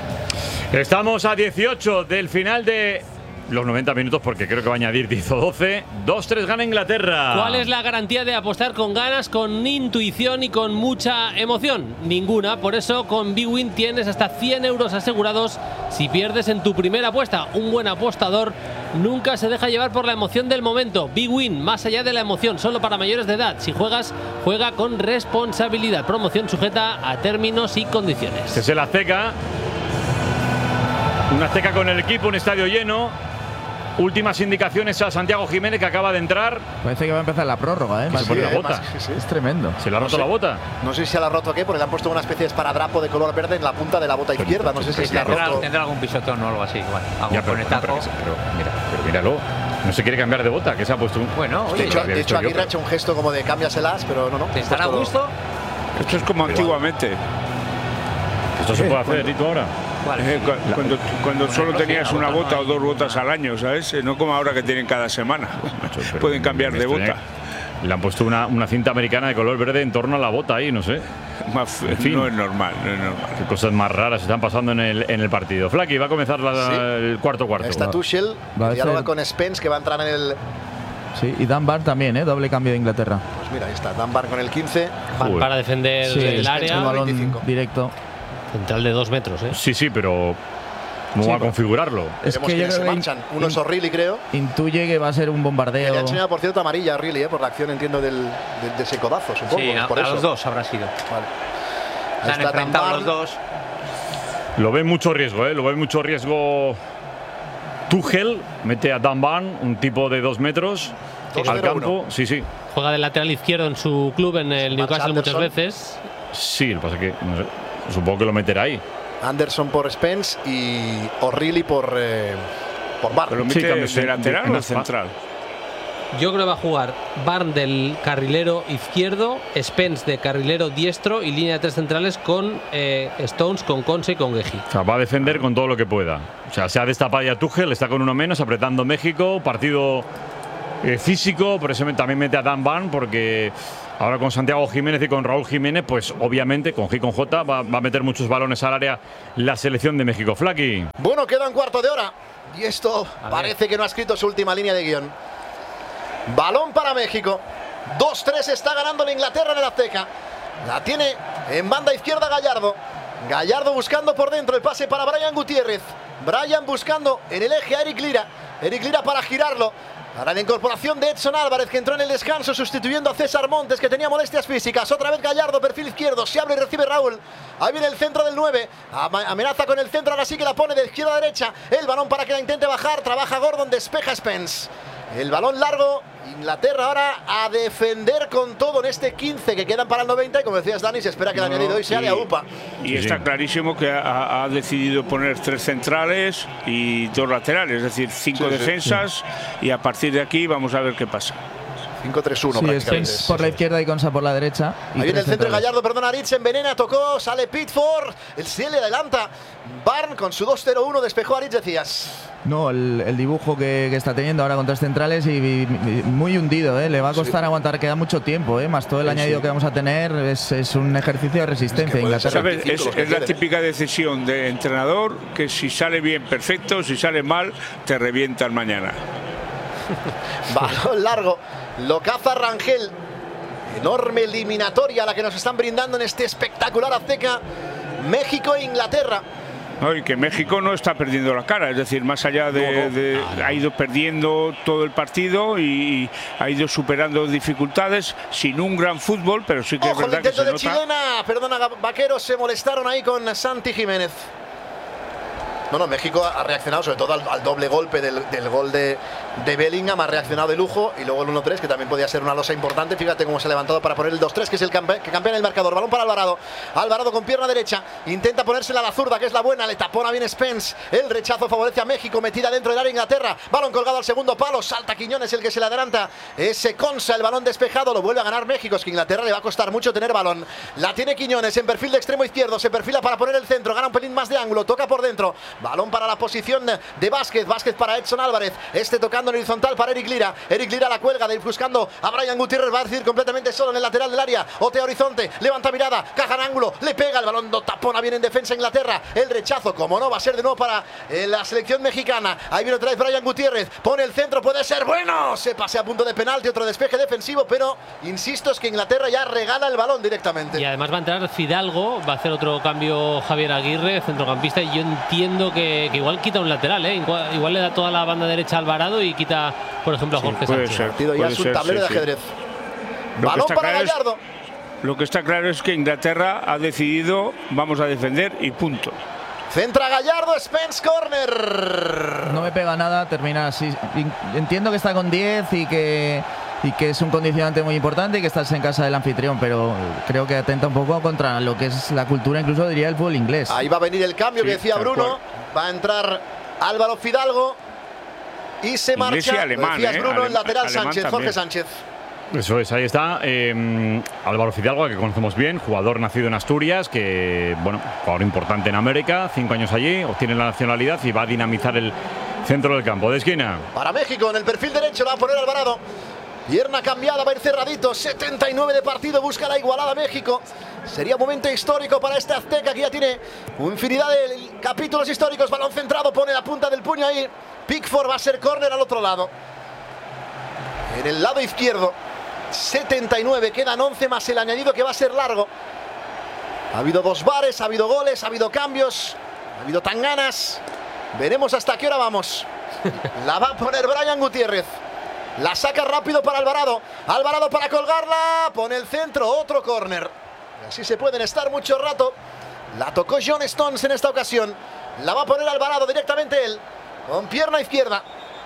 Estamos a dieciocho del final de los noventa minutos, porque creo que va a añadir diez o doce. dos tres gana Inglaterra. ¿Cuál es la garantía de apostar con ganas, con intuición y con mucha emoción? Ninguna. Por eso con Big Win tienes hasta cien euros asegurados si pierdes en tu primera apuesta. Un buen apostador nunca se deja llevar por la emoción del momento. Big Win, más allá de la emoción, solo para mayores de edad. Si juegas, juega con responsabilidad. Promoción sujeta a términos y condiciones. Este es el Azteca. Un Azteca con el equipo, un estadio lleno. Últimas indicaciones a Santiago Jiménez, que acaba de entrar. Parece que va a empezar la prórroga, ¿eh? Que se pone la eh, bota. más- sí, sí. Es tremendo. Se le ha roto No sé. la bota. No sé si se la ha roto o qué, porque le han puesto una especie de esparadrapo de color verde en la punta de la bota izquierda. No sé si se la ha Tendrá, roto. tendrá algún pisotón o algo así. Igual, algún Ya, pero, conectazo. pero, pero, mira, pero míralo. No se quiere cambiar de bota, que se ha puesto un. Bueno, De oye, hecho, había de visto hecho yo, Aguirre ha pero- hecho un gesto como de cámbiaselas, pero no, no. ¿te estará a Puesto- gusto? Esto es como antiguamente. Esto se puede hacer, Tito, ahora. ¿Cuál? Eh, cu- cuando cuando Con solo el Rossi, tenías la una bota bota no o hay dos botas ninguna. al año, ¿sabes? Eh, No como ahora que tienen cada semana. Pero Pueden cambiar me de extraña bota. que Le han puesto una, una cinta americana de color verde en torno a la bota ahí, no sé. Más- En fin. No es normal, no es normal. Qué cosas más raras están pasando en el, en el partido. Flaky, va a comenzar la- Sí. el cuarto cuarto. Está Tuchel, Va a que dialoga ser- con Spence, que va a entrar en el. Sí, y Dan Barr también, ¿eh? Doble cambio de Inglaterra. Pues mira, ahí está, Dunbar con el quince. Van Joder. para defender Sí, el es área. un balón veinticinco. directo. Central de dos metros, ¿eh? Sí, sí, pero ¿cómo Sí, va a pero- configurarlo? Es Veremos que yo quiénes se creo que marchan. in- Uno es in- O'Reilly, creo. intuye que va a ser un Que bombardeo. le ha enseñado, por cierto, amarilla a O'Reilly, ¿eh? Por la acción, entiendo, del, de, de ese codazo, supongo. Sí, a, por a eso. los dos habrá sido. Vale. Se Ahí han está enfrentado Dunbar. los dos. Lo ve mucho riesgo, ¿eh? Lo ve mucho riesgo Tuchel mete a Dan Burn, un tipo de dos metros, Dos al cero campo. uno. Sí, sí. Juega de lateral izquierdo en su club, en el Newcastle, muchas Anderson. veces. Sí, lo que pasa es que no sé, supongo que lo meterá ahí. Anderson por Spence y O'Reilly por, eh, por Barr. ¿Pero Sí, mete cambios de en- lateral en o la- central? Yo creo que va a jugar Barn del carrilero izquierdo, Spence de carrilero diestro y línea de tres centrales con eh, Stones, con Conse y con Gueji. O sea, va a defender con todo lo que pueda. O sea, se ha destapado ya Tuchel, está con uno menos, apretando México, partido eh, físico, por eso me- también mete a Dan Burn, porque ahora con Santiago Jiménez y con Raúl Jiménez, pues obviamente con G y con J va, va a meter muchos balones al área la selección de México. Flaky. Bueno, queda un cuarto de hora. Y esto parece que no ha escrito su última línea de guión. Balón para México. dos tres está ganando la Inglaterra en el Azteca. La tiene en banda izquierda Gallardo. Gallardo buscando por dentro el pase para Brian Gutiérrez. Brian buscando en el eje a Eric Lira. Eric Lira para girarlo. Para la incorporación de Edson Álvarez, que entró en el descanso sustituyendo a César Montes, que tenía molestias físicas. Otra vez Gallardo, perfil izquierdo. Se abre y recibe Raúl. Ahí viene el centro del nueve. Ama- Amenaza con el centro, ahora sí que la pone de izquierda a derecha. El balón para que la intente bajar. Trabaja Gordon, despeja Spence. El balón largo. Inglaterra ahora a defender con todo en este quince que quedan para el noventa. Y como decías, Dani, se espera que el No, añadido hoy sea y- de AUPA. Y Sí, está sí. clarísimo que ha, ha decidido poner tres centrales y dos laterales, es decir, cinco Sí, sí, defensas. Y a partir de aquí vamos a ver qué pasa. cinco tres uno Sí, prácticamente. Spence por la izquierda y Consa por la derecha. y Ahí viene el tres centro de centrales. Gallardo, perdona, Aritz envenena, tocó, sale Pitford, el se le adelanta. Barn con su dos cero uno despejó a Aritz, decías. No, el, el dibujo que, que está teniendo ahora con tres centrales y, y- y muy hundido, ¿eh? Le va a costar aguantar, queda mucho tiempo, ¿eh? Más todo el Sí, añadido sí. que vamos a tener, es, es un ejercicio de resistencia. puede ser Inglaterra. ¿Sabes? Es, veinticinco los que es la queden, ¿eh? típica decisión de entrenador que si sale bien, perfecto, si sale mal, te revientan mañana. Balón largo, lo caza Rangel. Enorme eliminatoria la que nos están brindando en este espectacular Azteca. México e Inglaterra. No, y que México no está perdiendo la cara, es decir, más allá de, No, no. de- ha ido perdiendo todo el partido y, y ha ido superando dificultades sin un gran fútbol, pero sí que Ojo, es el verdad que intento se de nota. chilena. Perdona, Vaqueros, se molestaron ahí con Santi Jiménez. No, no, México ha reaccionado sobre todo al, al doble golpe del, del gol de, de Bellingham, ha reaccionado de lujo, y luego el uno tres, que también podía ser una losa importante. Fíjate cómo se ha levantado para poner el dos tres, que es el campe, que campea en el marcador. Balón para Alvarado. Alvarado con pierna derecha, intenta ponérsela a la zurda, que es la buena, le tapona bien Spence. El rechazo favorece a México, metida dentro del área Inglaterra. Balón colgado al segundo palo, salta Quiñones, el que se le adelanta. Ese Consa, el balón despejado, lo vuelve a ganar México. Es que a Inglaterra le va a costar mucho tener balón. La tiene Quiñones en perfil de extremo izquierdo, se perfila para poner el centro, gana un pelín más de ángulo, toca por dentro. Balón para la posición de Vázquez, Vázquez para Edson Álvarez, este tocando en horizontal para Eric Lira. Eric Lira la cuelga, de ir buscando a Brian Gutiérrez, va a decir completamente solo en el lateral del área. Otea horizonte, levanta mirada, caja en ángulo, le pega el balón, no tapona bien en defensa Inglaterra. El rechazo, como no, va a ser de nuevo para eh, la selección mexicana. Ahí viene otra vez Brian Gutiérrez, pone el centro, puede ser bueno. Se pase a punto de penalti, otro despeje defensivo, pero insisto, es que Inglaterra ya regala el balón directamente. Y además va a entrar Fidalgo, va a hacer otro cambio Javier Aguirre, centrocampista, y yo entiendo que, que igual quita un lateral, ¿eh? Igual, igual le da toda la banda derecha a Alvarado y quita, por ejemplo, a Sí, Jorge puede Sánchez. ser. El partido ya Puede es un ser, tablero sí, de sí. ajedrez. Lo que Balón está para claro es- Gallardo. Lo que está claro es que Inglaterra ha decidido vamos a defender y punto. Centra Gallardo, Spence corner. No me pega nada, termina así. Entiendo que está con diez y que, y que es un condicionante muy importante y que estás en casa del anfitrión, pero creo que atenta un poco contra lo que es la cultura, incluso diría el fútbol inglés. Ahí va a venir el cambio Sí, que decía tal Bruno. cual. Va a entrar Álvaro Fidalgo y se Inglés y marcha. alemán, lo decías, ¿eh? Bruno, el Alem- lateral alemán Sánchez, también. Jorge Sánchez. Eso es, ahí está. Eh, Álvaro Fidalgo, que conocemos bien, jugador nacido en Asturias, que, bueno, jugador importante en América, cinco años allí, obtiene la nacionalidad y va a dinamizar el centro del campo de esquina. Para México, en el perfil derecho, la va a poner Alvarado. Pierna cambiada, va a ir cerradito. setenta y nueve de partido, busca la igualada México. Sería un momento histórico para este Azteca, que ya tiene infinidad de capítulos históricos. Balón centrado, pone la punta del puño ahí. Pickford va a ser córner al otro lado. En el lado izquierdo, setenta y nueve, quedan once más el añadido que va a ser largo. Ha habido dos bares, ha habido goles, ha habido cambios, ha habido tanganas. Veremos hasta qué hora vamos. La va a poner Brian Gutiérrez. La saca rápido para Alvarado. Alvarado para colgarla. Pone el centro, otro córner. Así se pueden estar mucho rato. La tocó John Stones en esta ocasión. La va a poner Alvarado directamente él. con pierna izquierda.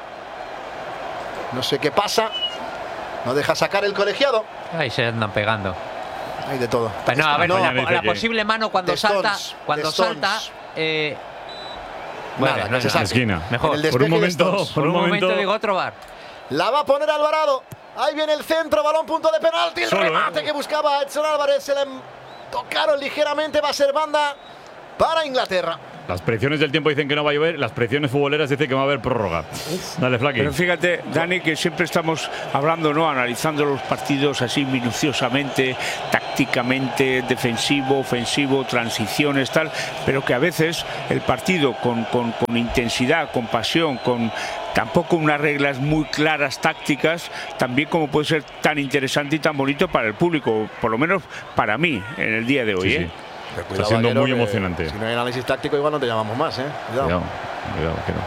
No sé qué pasa. No deja sacar el colegiado. Ahí se andan pegando. Hay de todo. Pues no, a ver, No, la, dice la que- posible mano cuando de salta, Stones, cuando de Stones. salta, eh, Nada, bueno, no no, se no, saque. esquina. mejor. En el Por un despeje de momento, Stones. por un un momento momento. digo otro bar. La va a poner Alvarado. Ahí viene el centro, balón, punto de penalti. El Solo, remate ¿eh? que buscaba Edson Álvarez. Se le tocaron ligeramente. Va a ser banda para Inglaterra. Las predicciones del tiempo dicen que no va a llover, las predicciones futboleras dicen que va a haber prórroga. Dale, Flaky. Pero fíjate, Dani, que siempre estamos hablando, ¿no? Analizando los partidos así minuciosamente, tácticamente, defensivo, ofensivo, transiciones, tal, pero que a veces el partido con, con, con intensidad, con pasión, con tampoco unas reglas muy claras tácticas, también como puede ser tan interesante y tan bonito para el público, por lo menos para mí, en el día de hoy. Sí, ¿eh? sí. Está siendo muy emocionante. Si no hay análisis táctico, igual no te llamamos más, ¿eh? Cuidado. Cuidado, cuidado, que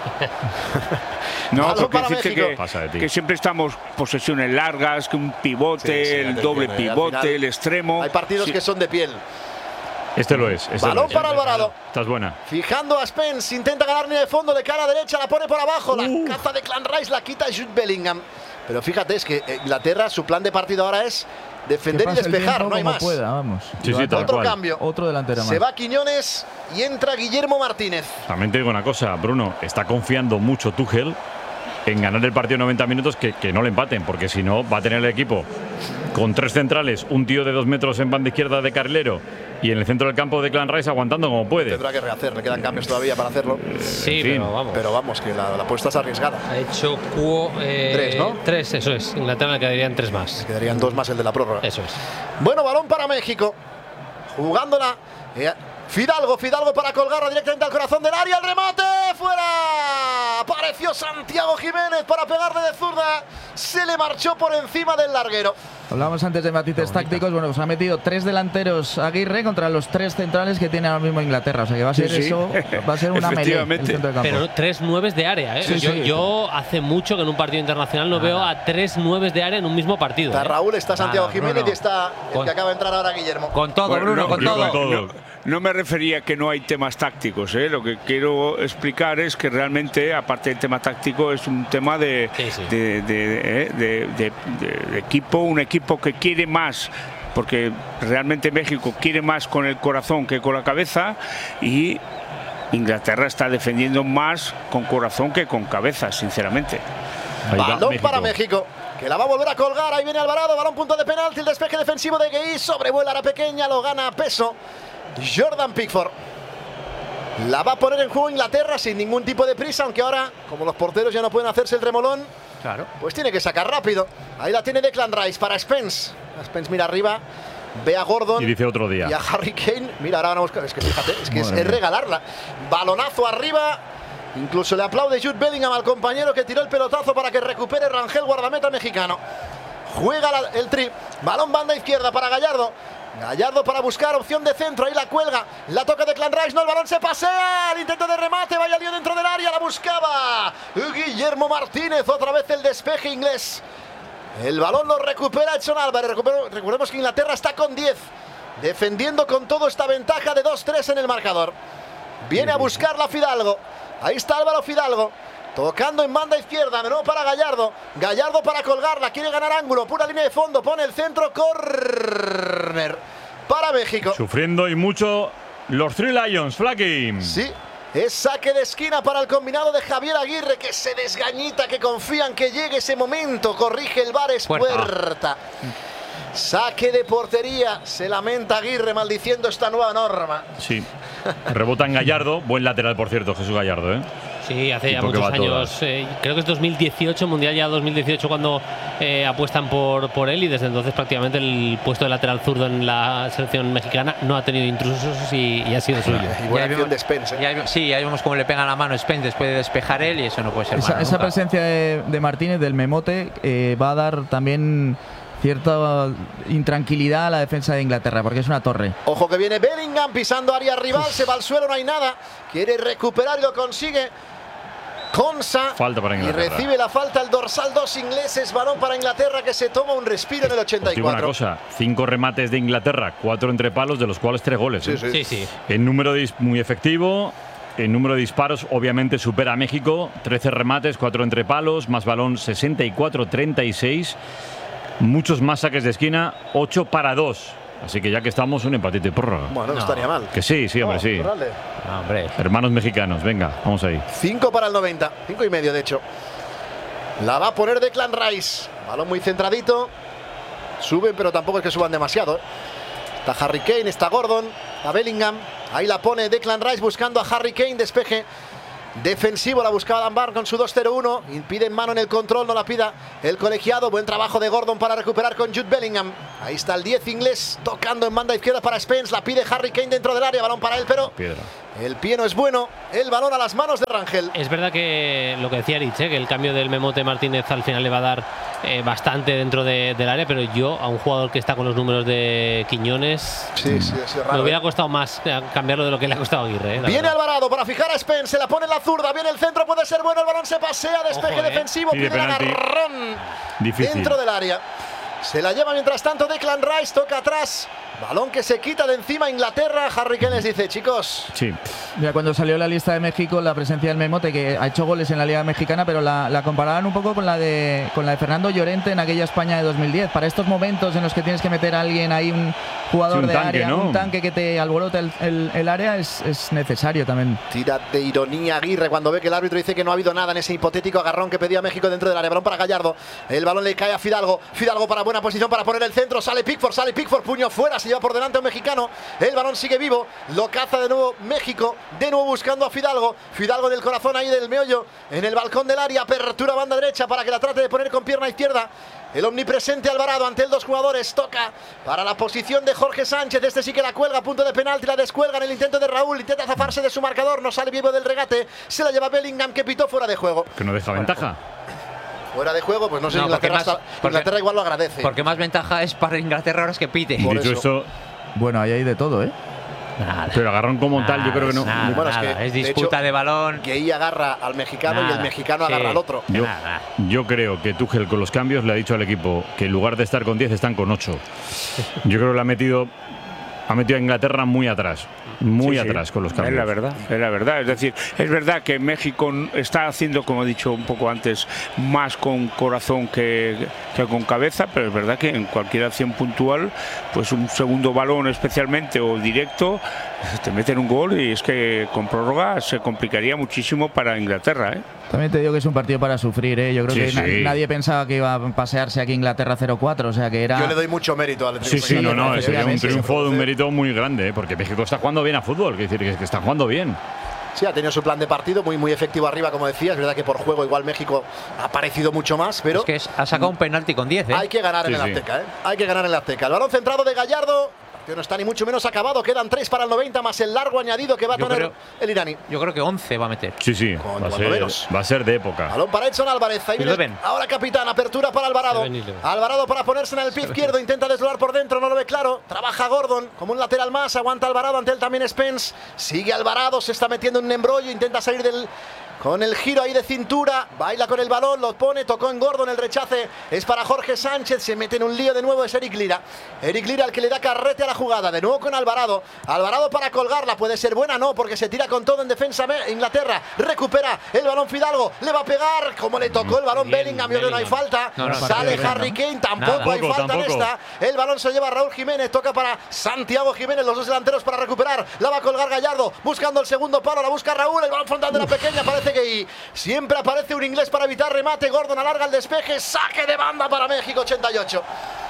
no. No, Balón porque para decirte México. que, Pasa de ti. que siempre estamos posesiones largas, que un pivote, Sí, sí, ya el te doble entiendo, y al pivote, final el extremo. Hay partidos Sí. que son de piel. Este lo es. Este Balón lo es. para Alvarado. Estás buena. Fijando a Spence, intenta ganar línea de fondo de cara derecha, la pone por abajo, la caza de Clan Rice, la quita Jude Bellingham. Pero fíjate, es que Inglaterra, su plan de partido ahora es defender Que y pase el despejar, tiempo no hay como más. pueda, vamos. Sí, sí, tal Otro cual. cambio. Otro delantero más. Se va Quiñones y entra Guillermo Martínez. También te digo una cosa, Bruno, está confiando mucho Tuchel en ganar el partido noventa minutos, que, que no le empaten, porque si no va a tener el equipo con tres centrales, un tío de dos metros en banda izquierda de carrilero y en el centro del campo de Clan Rice aguantando como puede. Tendrá que rehacer, le quedan cambios todavía para hacerlo. Sí, En fin. pero vamos. Pero vamos, que la, la apuesta es arriesgada. Ha hecho cuo, eh, Tres, ¿no? Tres, eso es. Inglaterra le quedarían tres más. Quedarían dos más el de la prórroga. Eso es. Bueno, balón para México. Jugándola. eh, Fidalgo, Fidalgo para colgarla directamente al corazón del área. El remate fuera. Apareció Santiago Jiménez para pegarle de zurda. Se le marchó por encima del larguero. Hablábamos antes de matices tácticos. Bueno, pues ha metido tres delanteros Aguirre contra los tres centrales que tiene ahora mismo Inglaterra. O sea que va a ser Sí, sí. eso, va a ser una melee en el centro del campo. Pero tres nueves de área, ¿eh? Sí, yo, sí. yo hace mucho que en un partido internacional no veo a tres nueves de área en un mismo partido. Está ¿eh? Raúl, está Santiago Nada, Jiménez Bruno. y está el Con- que acaba de entrar ahora Guillermo. Con todo, Bueno, Bruno, no, con no, todo. con todo. No, no me refería a que no hay temas tácticos, ¿eh? Lo que quiero explicar es que realmente, aparte del tema táctico, es un tema de, Sí, sí. de, de- ¿eh? de- de- de- de equipo, un equipo que quiere más, porque realmente México quiere más con el corazón que con la cabeza, y Inglaterra está defendiendo más con corazón que con cabeza, sinceramente. Ahí va Balón México. para México, que la va a volver a colgar. Ahí viene Alvarado, balón punto de penalti. El despeje defensivo de Gueí, sobrevuela a la pequeña, lo gana a peso Jordan Pickford. La va a poner en juego Inglaterra sin ningún tipo de prisa, aunque ahora, como los porteros ya no pueden hacerse el remolón, Claro. pues tiene que sacar rápido. Ahí la tiene Declan Rice para Spence. Spence mira arriba, ve a Gordon Y dice otro día. y a Harry Kane. Mira, ahora van a buscar. Es que fíjate, es que es, Madre es mía. regalarla. Balonazo arriba. Incluso le aplaude Jude Bellingham al compañero que tiró el pelotazo para que recupere Rangel, guardameta mexicano. Juega la- el tri. Balón banda izquierda para Gallardo. Gallardo para buscar opción de centro. Ahí la cuelga. La toca de Clan Rice. No, el balón se pasea. El intento de remate. Vaya lío dentro del área. La buscaba Guillermo Martínez. Otra vez el despeje inglés. El balón lo recupera Edson Álvarez. Recupero- Recordemos que Inglaterra está con diez. Defendiendo con todo esta ventaja de dos tres en el marcador. Viene a buscarla Fidalgo. Ahí está Álvaro Fidalgo. Tocando en banda izquierda. De nuevo para Gallardo. Gallardo para colgarla. Quiere ganar ángulo. Pura línea de fondo. Pone el centro. Corner para México. Sufriendo y mucho los Three Lions, Flaky. Sí. Es saque de esquina para el combinado de Javier Aguirre, que se desgañita, que confían que llegue ese momento. Corrige el VAR, es Puerta. puerta. Saque de portería. Se lamenta Aguirre maldiciendo esta nueva norma. Sí. Rebota en Gallardo. Buen lateral, por cierto, Jesús Gallardo, ¿eh? Sí, hace ya Tipo que muchos va a años. todas. eh, creo que es dos mil dieciocho, Mundial ya dos mil dieciocho, cuando eh, apuestan por, por él, y desde entonces prácticamente el puesto de lateral zurdo en la selección mexicana no ha tenido intrusos y, y ha sido suyo. Y buena acción de Spence. ¿eh? Ya vemos- sí, ya vemos cómo le pega la mano a Spence después de despejar él, y eso no puede ser Esa, malo esa nunca. presencia de, de Martínez, del memote, eh, va a dar también cierta intranquilidad a la defensa de Inglaterra, porque es una torre. Ojo que viene Bellingham pisando área rival, se va al suelo, no hay nada. Quiere recuperar y lo consigue. Konsa. Falta para Y Inglaterra. recibe la falta el dorsal dos ingleses. Balón para Inglaterra, que se toma un respiro en el ochenta Os y digo una cuatro. cosa, cinco remates de Inglaterra, cuatro entre palos, de los cuales tres goles. ¿eh? Sí, sí. Sí, sí. El número de muy efectivo, en número de disparos obviamente supera a México, trece remates, cuatro entre palos, más balón sesenta y cuatro treinta y seis, muchos más saques de esquina, ocho para dos. Así que ya que estamos, un empatito y prórroga. Bueno, no, no estaría mal. Que sí, sí, hombre, no, sí. No, hombre. Hermanos mexicanos, venga, vamos ahí. cinco para el noventa, cinco y medio de hecho. La va a poner Declan Rice. Balón muy centradito. Suben, pero tampoco es que suban demasiado. Está Harry Kane, está Gordon, está Bellingham. Ahí la pone Declan Rice buscando a Harry Kane. Despeje defensivo, la buscaba Dunbar con su dos cero uno. Impide en mano en el control, no la pida el colegiado. Buen trabajo de Gordon para recuperar con Jude Bellingham. Ahí está el diez inglés tocando en banda izquierda para Spence. La pide Harry Kane dentro del área, balón para él, pero Piedra. El pie no es bueno. El balón a las manos de Rangel. Es verdad que lo que decía Rich, ¿eh? que el cambio del Memote Martínez al final le va a dar eh, bastante dentro de, del área, pero yo a un jugador que está con los números de Quiñones sí, sí, sí, raro, me hubiera ¿eh? costado más cambiarlo de lo que le ha costado a Aguirre. ¿eh? Viene verdad. Alvarado para fijar a Spence. Se la pone en la zurda. Viene el centro, puede ser bueno. El balón se pasea. Despeje Ojo, ¿eh? defensivo. Pide Pide el penalti. agarrón Difícil. dentro del área. Se la lleva mientras tanto Declan Rice. Toca atrás. Balón que se quita de encima Inglaterra. Harry Kane les dice, chicos. Sí. Mira, cuando salió la lista de México, la presencia del Memote, que ha hecho goles en la Liga Mexicana, pero la, la comparaban un poco con la de con la de Fernando Llorente en aquella España de dos mil diez. Para estos momentos en los que tienes que meter a alguien ahí, un jugador Sí, un de tanque, área, ¿no? un tanque que te alborota el, el, el área, es, es necesario también. Tira de ironía Aguirre cuando ve que el árbitro dice que no ha habido nada en ese hipotético agarrón que pedía México dentro del área. Balón para Gallardo. El balón le cae a Fidalgo. Fidalgo para buena posición para poner el centro. Sale Pickford, sale Pickford. Puño fuera. Se lleva por delante a un mexicano. El balón sigue vivo. Lo caza de nuevo México. De nuevo buscando a Fidalgo. Fidalgo del corazón ahí del meollo. En el balcón del área. Apertura banda derecha para que la trate de poner con pierna izquierda. El omnipresente Alvarado ante el dos jugadores. Toca para la posición de Jorge Sánchez. Este sí que la cuelga a punto de penalti. La descuelga en el intento de Raúl. Intenta zafarse de su marcador. No sale vivo del regate. Se la lleva Bellingham, que pitó fuera de juego. Que no deja ventaja. Fuera de juego, pues no sé, No, Inglaterra, porque más- hasta- porque- Inglaterra igual lo agradece. Porque más ventaja es para Inglaterra ahora es que pite. Por Dicho eso. esto, Bueno, ahí hay de todo, ¿eh? Nada. pero agarrón como tal, yo creo que no. Nada, Bueno, es nada. que, es de disputa hecho, de balón. Que ahí agarra al mexicano y el Nada. mexicano Sí. agarra al otro. Yo, Nada. yo creo que Tuchel con los cambios le ha dicho al equipo que en lugar de estar con diez están con ocho. Yo creo que le ha metido ha metido a Inglaterra muy atrás, muy Sí, sí. atrás con los Es cambios. la verdad, es la verdad. Es decir, es verdad que México está haciendo, como he dicho un poco antes, más con corazón que, que con cabeza, pero es verdad que en cualquier acción puntual, pues un segundo balón especialmente o directo, te meten un gol y es que con prórroga se complicaría muchísimo para Inglaterra, ¿eh? También te digo que es un partido para sufrir, ¿eh? Yo creo Sí, que na- sí. nadie pensaba que iba a pasearse aquí Inglaterra cero cuatro, o sea que era... Yo le doy mucho mérito al Sí, sí, no, no, sería un efectivamente, triunfo de un se mérito muy grande, ¿eh? Porque México está jugando bien a fútbol, quiere decir que, que está jugando bien. Sí, ha tenido su plan de partido muy, muy efectivo arriba, como decía. Es verdad que por juego igual México ha parecido mucho más, pero Es que es- ha sacado un penalti con diez, ¿eh? hay que ganar en Sí, el sí. Azteca, ¿eh? Hay que ganar en el Azteca. El balón centrado de Gallardo. El partido no está ni mucho menos acabado. Quedan tres para el noventa más el largo añadido que va a Yo tener creo- el iraní. Yo creo que once va a meter. Sí, sí, Con va a, cuando ser, menos. va a ser de época. Balón para Edson Álvarez. Ahí viene el- Eleven. ahora capitán. Apertura para Alvarado. Eleven, eleven. Alvarado para ponerse en el pie izquierdo. Intenta desdoblar por dentro. No lo ve claro. Trabaja Gordon como un lateral más. Aguanta Alvarado. Ante él también Spence. Sigue Alvarado. Se está metiendo en un embrollo. Intenta salir del... Con el giro ahí de cintura, baila con el balón, lo pone, tocó en Gordon, el rechace es para Jorge Sánchez, se mete en un lío de nuevo, es Eric Lira. Eric Lira el que le da carrete a la jugada, de nuevo con Alvarado. Alvarado para colgarla, puede ser buena, no, porque se tira con todo en defensa Inglaterra. Recupera el balón Fidalgo, le va a pegar, como le tocó el balón Bien, Bellingham, yo creo que no hay Bellingham. falta. No, no, Sale partido Harry bien, Kane, tampoco Nada. hay Tampoco, falta en tampoco. esta. El balón se lleva Raúl Jiménez, toca para Santiago Jiménez, los dos delanteros para recuperar. La va a colgar Gallardo, buscando el segundo palo, la busca Raúl, el balón frontal de la pequeña, parece que siempre aparece un inglés para evitar remate. Gordon alarga el despeje, saque de banda para México, ochenta y ocho.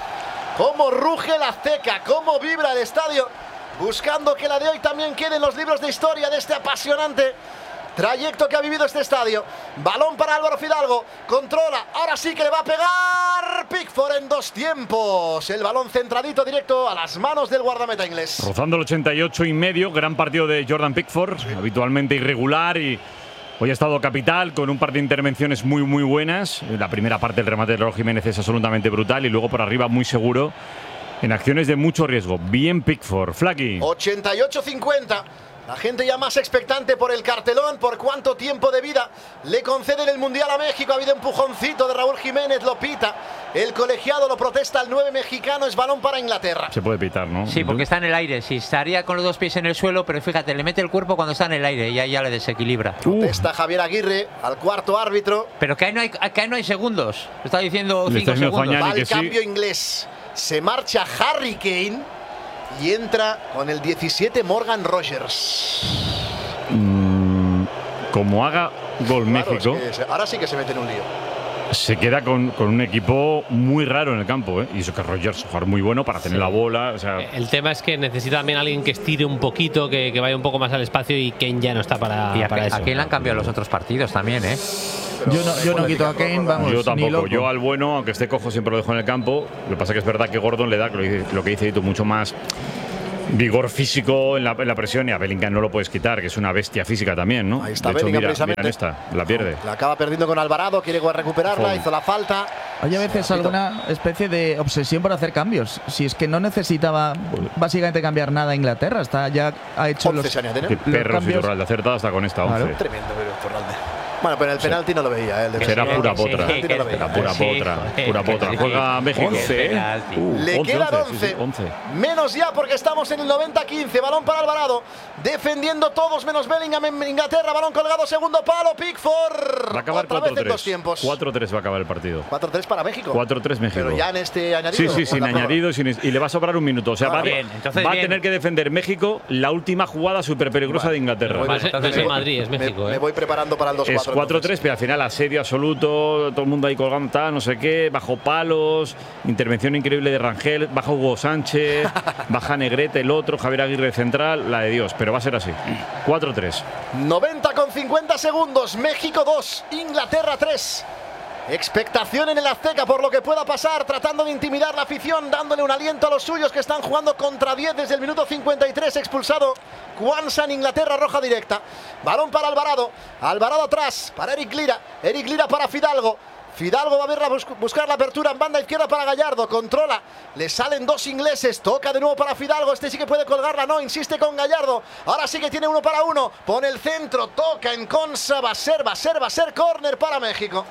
Cómo ruge la Azteca, cómo vibra el estadio, buscando que la de hoy también quede en los libros de historia de este apasionante trayecto que ha vivido este estadio. Balón para Álvaro Fidalgo, controla, ahora sí que le va a pegar Pickford en dos tiempos. El balón centradito directo a las manos del guardameta inglés. Rozando el ochenta y ocho y medio, gran partido de Jordan Pickford, habitualmente irregular y hoy ha estado capital con un par de intervenciones muy muy buenas. La primera parte del remate de Raúl Jiménez es absolutamente brutal y luego por arriba muy seguro en acciones de mucho riesgo. Bien Pickford, Flaky. ochenta y ocho cincuenta. La gente ya más expectante por el cartelón, por cuánto tiempo de vida le conceden el Mundial a México. Ha habido empujoncito de Raúl Jiménez, lo pita. El colegiado lo protesta, el nueve mexicano, es balón para Inglaterra. Se puede pitar, ¿no? Sí, porque está en el aire. Sí, estaría con los dos pies en el suelo, pero fíjate, le mete el cuerpo cuando está en el aire y ahí ya le desequilibra. Protesta Javier Aguirre al cuarto árbitro. Pero que ahí no hay, que ahí no hay segundos. Está diciendo Le cinco está diciendo segundos. Va Fañani el que cambio sí. inglés. Se marcha Harry Kane y entra con el diecisiete Morgan Rogers. Mm, como haga gol Claro, México, es que se- ahora sí que se mete en un lío. se queda con, con un equipo muy raro en el campo, ¿eh? Y eso que Rogers es un jugador muy bueno para tener la bola. O sea, El tema es que necesita también alguien que estire un poquito, que, que vaya un poco más al espacio, y Kane ya no está para, Y a, para a eso. Kane le han cambiado los otros partidos también, ¿eh? Yo no, yo no quito a Kane, vamos, yo ni tampoco. loco. Yo al bueno, aunque esté cojo, siempre lo dejo en el campo. Lo que pasa es que es verdad que Gordon le da, lo que dice, lo que dice Ito, mucho más vigor físico en la, en la presión, y a Bellingham no lo puedes quitar, que es una bestia física también, ¿no? Ahí está de hecho, Bellingham, mira, precisamente. mira en esta, la pierde. La acaba perdiendo con Alvarado, quiere recuperarla, Joder. hizo la falta. Hay a veces alguna especie de obsesión por hacer cambios. Si es que no necesitaba básicamente cambiar nada a Inglaterra, está ya ha hecho los, once años tiene. Qué los perro cambios. Iturralde, acertada hasta con esta Claro. once. Tremendo, pero Torralde. Bueno, pero el penalti no lo veía, ¿eh? El de Será Messi. pura Sí, potra. sí, que- Será pura sí, potra. joder, Pura que- potra. que- Juega México. once, ¿eh? Penalti. Uh, Le once, quedan once, sí, sí, once. once. Menos ya porque estamos en el noventa quince. Balón para Alvarado. Defendiendo todos menos Bellingham en Inglaterra. Balón colgado, segundo palo. Pickford. Va a acabar Otra vez cuatro en dos tres. tiempos. cuatro tres va a acabar el partido. cuatro tres para México. cuatro tres México. Pero ya en este Sí, añadido. sí, ¿o sin en la prórroga? añadido sin es- y le va a sobrar un minuto. O sea, Ah, va, a- bien, entonces va a bien. tener que defender México la última jugada súper peligrosa de Inglaterra. Voy- No es- no es me- Madrid, es me- México, Me ¿eh? voy preparando para el dos Es cuatro. cuatro entonces. tres, pero al final asedio absoluto, todo el mundo ahí colgando, tal, no sé qué, bajo palos, intervención increíble de Rangel, baja Hugo Sánchez, baja Negrete, el otro, Javier Aguirre central, la de Dios, pero va a ser así. cuatro tres. noventa con cincuenta segundos. México dos, Inglaterra tres. Expectación en el Azteca por lo que pueda pasar, tratando de intimidar la afición, dándole un aliento a los suyos que están jugando contra diez desde el minuto cincuenta y tres. Expulsado Kwanzaa en Inglaterra, roja directa. Balón para Alvarado. Alvarado atrás para Eric Lira. Eric Lira para Fidalgo. Fidalgo va a ver la bus- buscar la apertura en banda izquierda para Gallardo. Controla. Le salen dos ingleses. Toca de nuevo para Fidalgo. Este sí que puede colgarla. No, insiste con Gallardo. Ahora sí que tiene uno para uno. Pone el centro. Toca en Consa. Va a ser, va a ser, va a ser córner para México.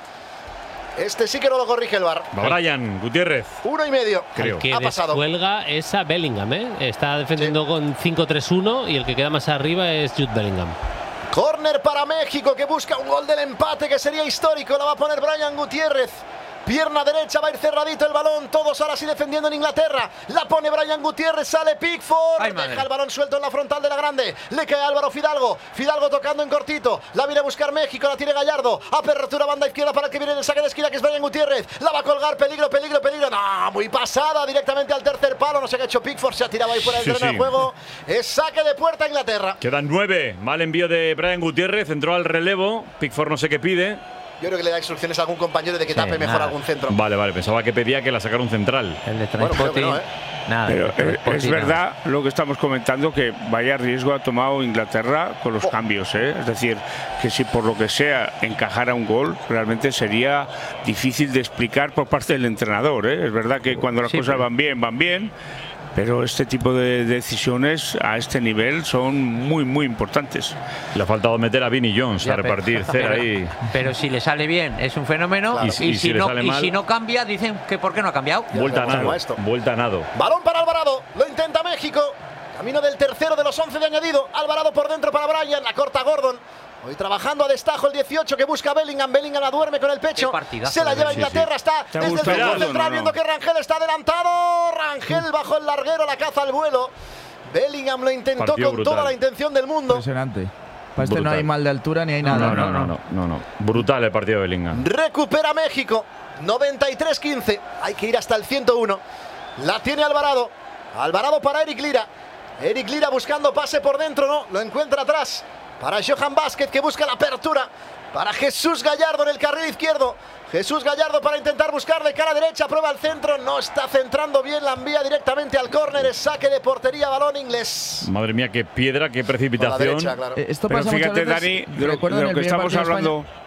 Este sí que no lo corrige el V A R. Va Brian Gutiérrez. Uno y medio. Creo. El que Ha pasado. descuelga es a Bellingham, ¿eh? Está defendiendo con cinco tres uno y el que queda más arriba es Jude Bellingham. Córner para México que busca un gol del empate que sería histórico. La va a poner Brian Gutiérrez. Pierna derecha, va a ir cerradito el balón. Todos ahora sí defendiendo en Inglaterra. La pone Brian Gutiérrez, sale Pickford. Ay, madre. Deja el balón suelto en la frontal de la grande. Le cae a Álvaro Fidalgo. Fidalgo tocando en cortito. La viene a buscar México, la tiene Gallardo. Apertura banda izquierda para el que viene en el saque de esquina, que es Brian Gutiérrez. La va a colgar, peligro, peligro, peligro. No, muy pasada, directamente al tercer palo. No sé qué ha hecho Pickford, se ha tirado ahí fuera del Sí, terreno sí. del juego. Es saque de puerta a Inglaterra. Quedan nueve. Mal envío de Brian Gutiérrez, entró al relevo. Pickford no sé qué pide. Yo creo que le da instrucciones a algún compañero de que Sí, tape mejor nada. algún centro. Vale, vale, pensaba que pedía que la sacara un central. El de Bueno, creo que Transporting. no, ¿eh? Nada. Pero el de eh, es Transporting, nada. verdad lo que estamos comentando, que vaya riesgo ha tomado Inglaterra con los Oh. cambios, ¿eh? Es decir, que si por lo que sea encajara un gol, realmente sería difícil de explicar por parte del entrenador, ¿eh? Es verdad que cuando las Sí, cosas pero- van bien, van bien, pero este tipo de decisiones a este nivel son muy, muy importantes. Le ha faltado meter a Vinnie Jones Ya, a pero- repartir cera pero- ahí. Pero si le sale bien, es un fenómeno. Claro. Y, Y si- y si, si le no, sale y mal- si no cambia, dicen que por qué no ha cambiado. Vuelta a sabemos cómo nado. va esto. Vuelta a nado. Balón para Alvarado, lo intenta México. Camino del tercero de los once de añadido. Alvarado por dentro para Brian, la corta Gordon. Hoy trabajando a destajo el dieciocho que busca Bellingham. Bellingham la duerme con el pecho. Qué partidazo Se la de lleva Bellingham. Inglaterra. Está ¿Te ha desde el gustado centro Gordon o central no? viendo que Rangel está adelantado. Rangel bajo el larguero, la caza al vuelo. Bellingham lo intentó Partido con brutal. toda la intención del mundo. Impresionante. Para este no Brutal. hay mal de altura ni hay No, nada. no, no, no, no, no. Brutal el partido de Bellingham. Recupera México. noventa y tres quince. Hay que ir hasta el ciento uno. La tiene Alvarado. Alvarado para Eric Lira. Eric Lira buscando pase por dentro. No, lo encuentra atrás. Para Johan Vázquez que busca la apertura. Para Jesús Gallardo en el carril izquierdo. Jesús Gallardo para intentar buscar de cara derecha. Prueba el centro. No está centrando bien. La envía directamente al córner. Es saque de portería. Balón inglés. Madre mía, qué piedra, qué Por la precipitación. derecha, claro. Eh, Esto Pero pasa muchas fíjate, veces. Dani, de lo, Recuerdo de en lo el que primer estamos partido de hablando.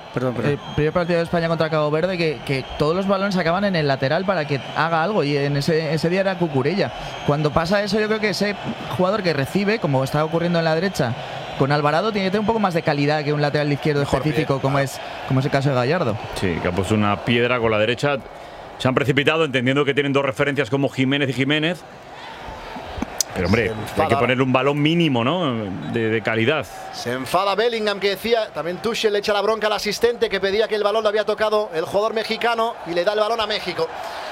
Perdón, perdón. El primer partido de España contra Cabo Verde, que, que todos los balones acaban en el lateral para que haga algo, y en ese, ese día era Cucurella. Cuando pasa eso, yo creo que ese jugador que recibe, como está ocurriendo en la derecha con Alvarado, tiene que tener un poco más de calidad que un lateral izquierdo Mejor específico, bien, como, claro. es, como es el caso de Gallardo. Sí, que ha puesto una piedra con la derecha. Se han precipitado entendiendo que tienen dos referencias como Jiménez y Jiménez. Pero hombre, hay que ponerle un balón mínimo, ¿no? De, de calidad. Se enfada Bellingham, que decía, también Tuchel le echa la bronca al asistente que pedía que el balón lo había tocado el jugador mexicano y le da el balón a México.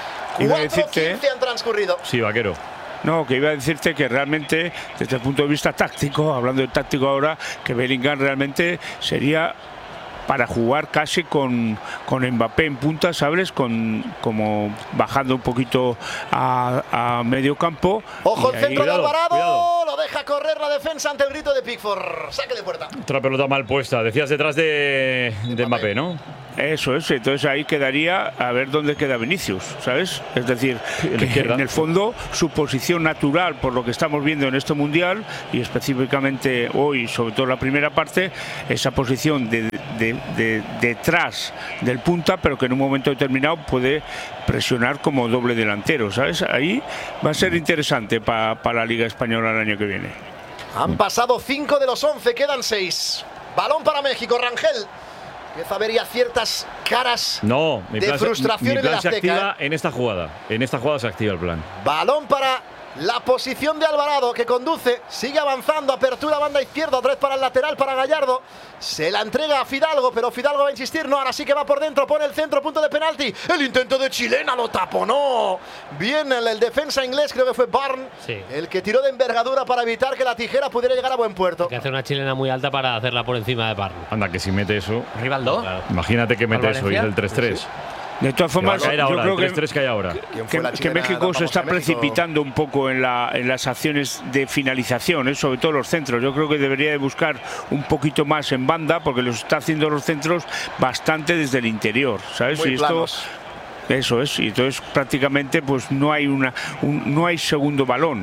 cuatro quince han transcurrido. Sí, Vaquero. No, que iba a decirte que realmente, desde el punto de vista táctico, hablando de táctico ahora, que Bellingham realmente sería para jugar casi con, con Mbappé en punta, ¿sabes? Con, como bajando un poquito a, a medio campo. Ojo, el ahí, centro cuidado, de Alvarado, cuidado. Lo deja correr la defensa ante el grito de Pickford. Saque de puerta. Otra pelota mal puesta, decías detrás de, de Mbappé, ¿no? Eso es, entonces ahí quedaría a ver dónde queda Vinicius, ¿sabes? Es decir, que en el fondo su posición natural, por lo que estamos viendo en este Mundial, y específicamente hoy, sobre todo la primera parte, esa posición de, de, de, detrás del punta, pero que en un momento determinado puede presionar como doble delantero, ¿sabes? Ahí va a ser interesante para pa la Liga Española el año que viene. Han pasado cinco de los once, quedan seis. Balón para México, Rangel. Empieza a ver ya ciertas caras no, mi de plan, frustración mi plan en el se Azteca. activa en esta jugada. En esta jugada se activa el plan. Balón para la posición de Alvarado, que conduce, sigue avanzando, apertura banda izquierda, otra vez para el lateral, para Gallardo. Se la entrega a Fidalgo, pero Fidalgo va a insistir, no, ahora sí que va por dentro, pone el centro, punto de penalti. El intento de Chilena lo taponó. Bien el, el defensa inglés, creo que fue Barn, sí. el que tiró de envergadura para evitar que la tijera pudiera llegar a buen puerto. Hay que hacer una chilena muy alta para hacerla por encima de Barn. Anda, que si mete eso. Rivaldo. Claro. Imagínate que mete eso y es el tres tres. Sí. De todas formas, yo ahora, creo tres tres que, que, hay ahora. que, que México se está precipitando un poco en, la, en las acciones de finalización, ¿eh? Sobre todo los centros. Yo creo que debería de buscar un poquito más en banda, porque los está haciendo los centros bastante desde el interior, ¿sabes? Muy y esto, planos. Eso es, y entonces prácticamente pues no hay una, un, no hay segundo balón.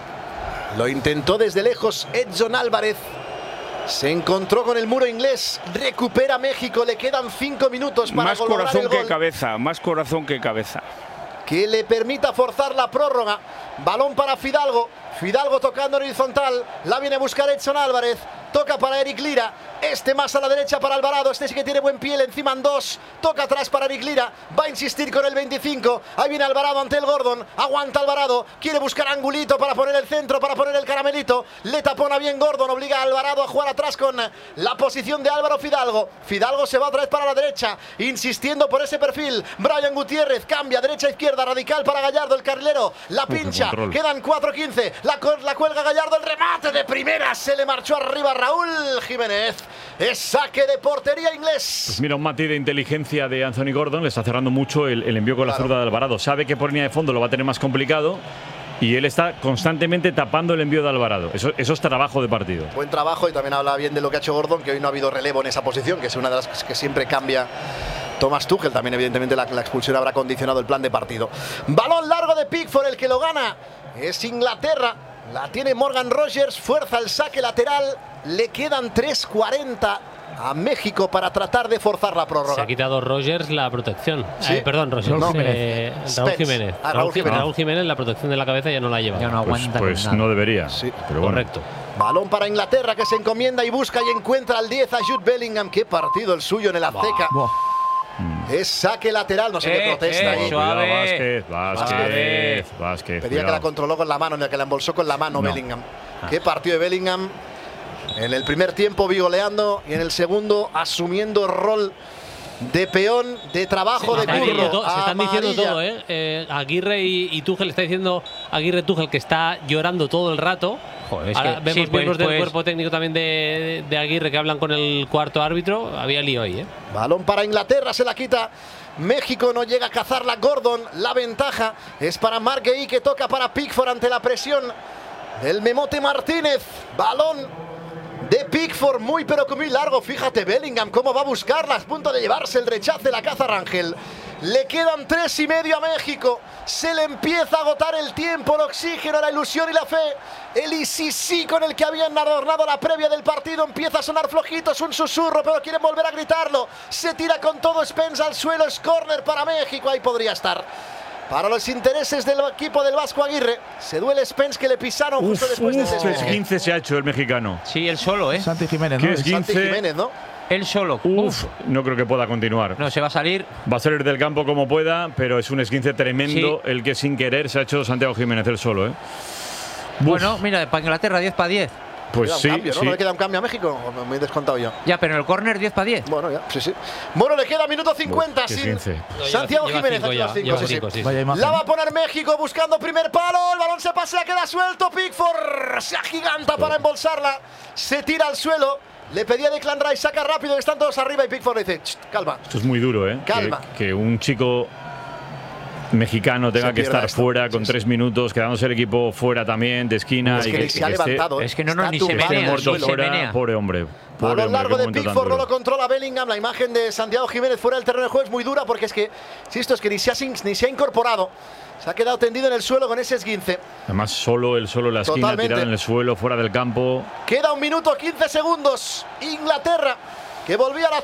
Lo intentó desde lejos Edson Álvarez. Se encontró con el muro inglés, recupera México, le quedan cinco minutos para más lograr corazón el gol que cabeza, más corazón que cabeza. Que le permita forzar la prórroga. Balón para Fidalgo, Fidalgo tocando en horizontal, la viene a buscar Edson Álvarez, toca para Eric Lira, este más a la derecha para Alvarado, este sí que tiene buen pie, encima en dos, toca atrás para Eric Lira, va a insistir con el veinticinco, ahí viene Alvarado ante el Gordon, aguanta Alvarado, quiere buscar angulito para poner el centro, para poner el caramelito, le tapona bien Gordon, obliga a Alvarado a jugar atrás con la posición de Álvaro Fidalgo, Fidalgo se va otra vez para la derecha, insistiendo por ese perfil, Brian Gutiérrez cambia derecha a izquierda, radical para Gallardo, el carrilero, la pincha, Uf, quedan cuatro quince, la, la cuelga Gallardo, el remate de primera, se le marchó arriba Raúl Jiménez. Es saque de portería inglés. Pues mira, un matiz de inteligencia de Anthony Gordon, le está cerrando mucho el, el envío con claro. la zurda de Alvarado. Sabe que por línea de fondo lo va a tener más complicado y él está constantemente tapando el envío de Alvarado. Eso, eso es trabajo de partido. Buen trabajo, y también habla bien de lo que ha hecho Gordon, que hoy no ha habido relevo en esa posición, que es una de las que siempre cambia Thomas Tuchel. También evidentemente la, la expulsión habrá condicionado el plan de partido. Balón largo de Pickford, el que lo gana es Inglaterra. La tiene Morgan Rogers, fuerza el saque lateral. Le quedan tres cuarenta a México para tratar de forzar la prórroga. Se ha quitado Rogers la protección. ¿Sí? Eh, perdón, Rogers. No, eh, Raúl Jiménez. Ah, Raúl, Raúl, Jiménez. Raúl Jiménez la protección de la cabeza ya no la lleva. Ya no Pues, aguanta pues nada. no debería. Sí, pero bueno. Correcto. Balón para Inglaterra, que se encomienda y busca y encuentra al diez a Jude Bellingham. Qué partido el suyo en el Azteca. Buah. Es saque lateral, no sé qué Eh, protesta eh, ahí. suave. Cuidado, Vázquez, Vázquez, Suave. Vázquez. Pedía cuidado. que la controló con la mano, que la embolsó con la mano No. Bellingham. Qué partido de Bellingham. En el primer tiempo vigoleando y en el segundo asumiendo rol de peón, de trabajo, Se de están diciendo curro. to- se están diciendo Amarilla. todo, ¿eh? Eh, Aguirre y, y Tuchel está diciendo Aguirre Tuchel que está llorando todo el rato. Joder, es Ahora que- vemos sí, pues- miembros del pues- cuerpo técnico también de, de Aguirre que hablan con el cuarto árbitro. Había lío ahí, ¿eh? Balón para Inglaterra, se la quita México, no llega a cazarla Gordon. La ventaja es para Marc Guehi, que toca para Pickford ante la presión del Memote Martínez. Balón de Pickford, muy pero que muy largo. Fíjate Bellingham cómo va a buscarlas, punto de llevarse el rechace, la caza Rangel. Le quedan tres y medio a México. Se le empieza a agotar el tiempo, el oxígeno, la ilusión y la fe. El I C C con el que habían adornado la previa del partido empieza a sonar flojito, es un susurro, pero quieren volver a gritarlo. Se tira con todo Spence al suelo, es córner para México, ahí podría estar. Para los intereses del equipo del Vasco Aguirre, se duele Spence que le pisaron justo uf, después uf, de ese esguince se ha hecho el mexicano. Sí, él solo, ¿eh? Santi Jiménez, ¿no? ¿Qué esguince? Santi Jiménez, ¿no? Él solo. Uf, no creo que pueda continuar. No, se va a salir. Va a salir del campo como pueda, pero es un esguince tremendo Sí. el que sin querer se ha hecho Santiago Jiménez él solo, ¿eh? Bueno, mira, para Inglaterra diez para diez. Pues Queda un sí, cambio, ¿no? sí. ¿No le queda un cambio a México? ¿O me he descontado yo? Ya, pero en el córner diez para diez. Bueno, ya, sí, sí. Bueno, le queda minuto cincuenta. Uf, qué sin esguince. No, Santiago lleva Jiménez. cinco aquí ya, los cinco, lleva sí, sí. cinco, sí. Vaya imagen. La va a poner México buscando primer palo. El balón se pasea, queda suelto. Pickford se agiganta para embolsarla. Se tira al suelo. Le pedía Declan Rice, saca rápido, que están todos arriba. Y Pickford le dice: calma. Esto es muy duro, ¿eh? Calma. Que, que un chico mexicano tenga Se que pierda estar esto. fuera con Sí, tres minutos, quedándose el equipo fuera también, de esquina. Es y que ni se ha que esté- levantado. ¿eh? es que no, no, Está ni se tumbado menea, en el muerto ni suelo. se fuera, menea. pobre hombre. Pobre Balón hombre, largo qué de momento tan Pickford, no duro. lo controla Bellingham. La imagen de Santiago Jiménez fuera del terreno de juego es muy dura porque es que, si esto es que ni se, ha, ni se ha incorporado, se ha quedado tendido en el suelo con ese esguince. Además, solo él, solo en la esquina, Totalmente. tirado en el suelo, fuera del campo. Queda un minuto quince segundos. Inglaterra, que volvía a la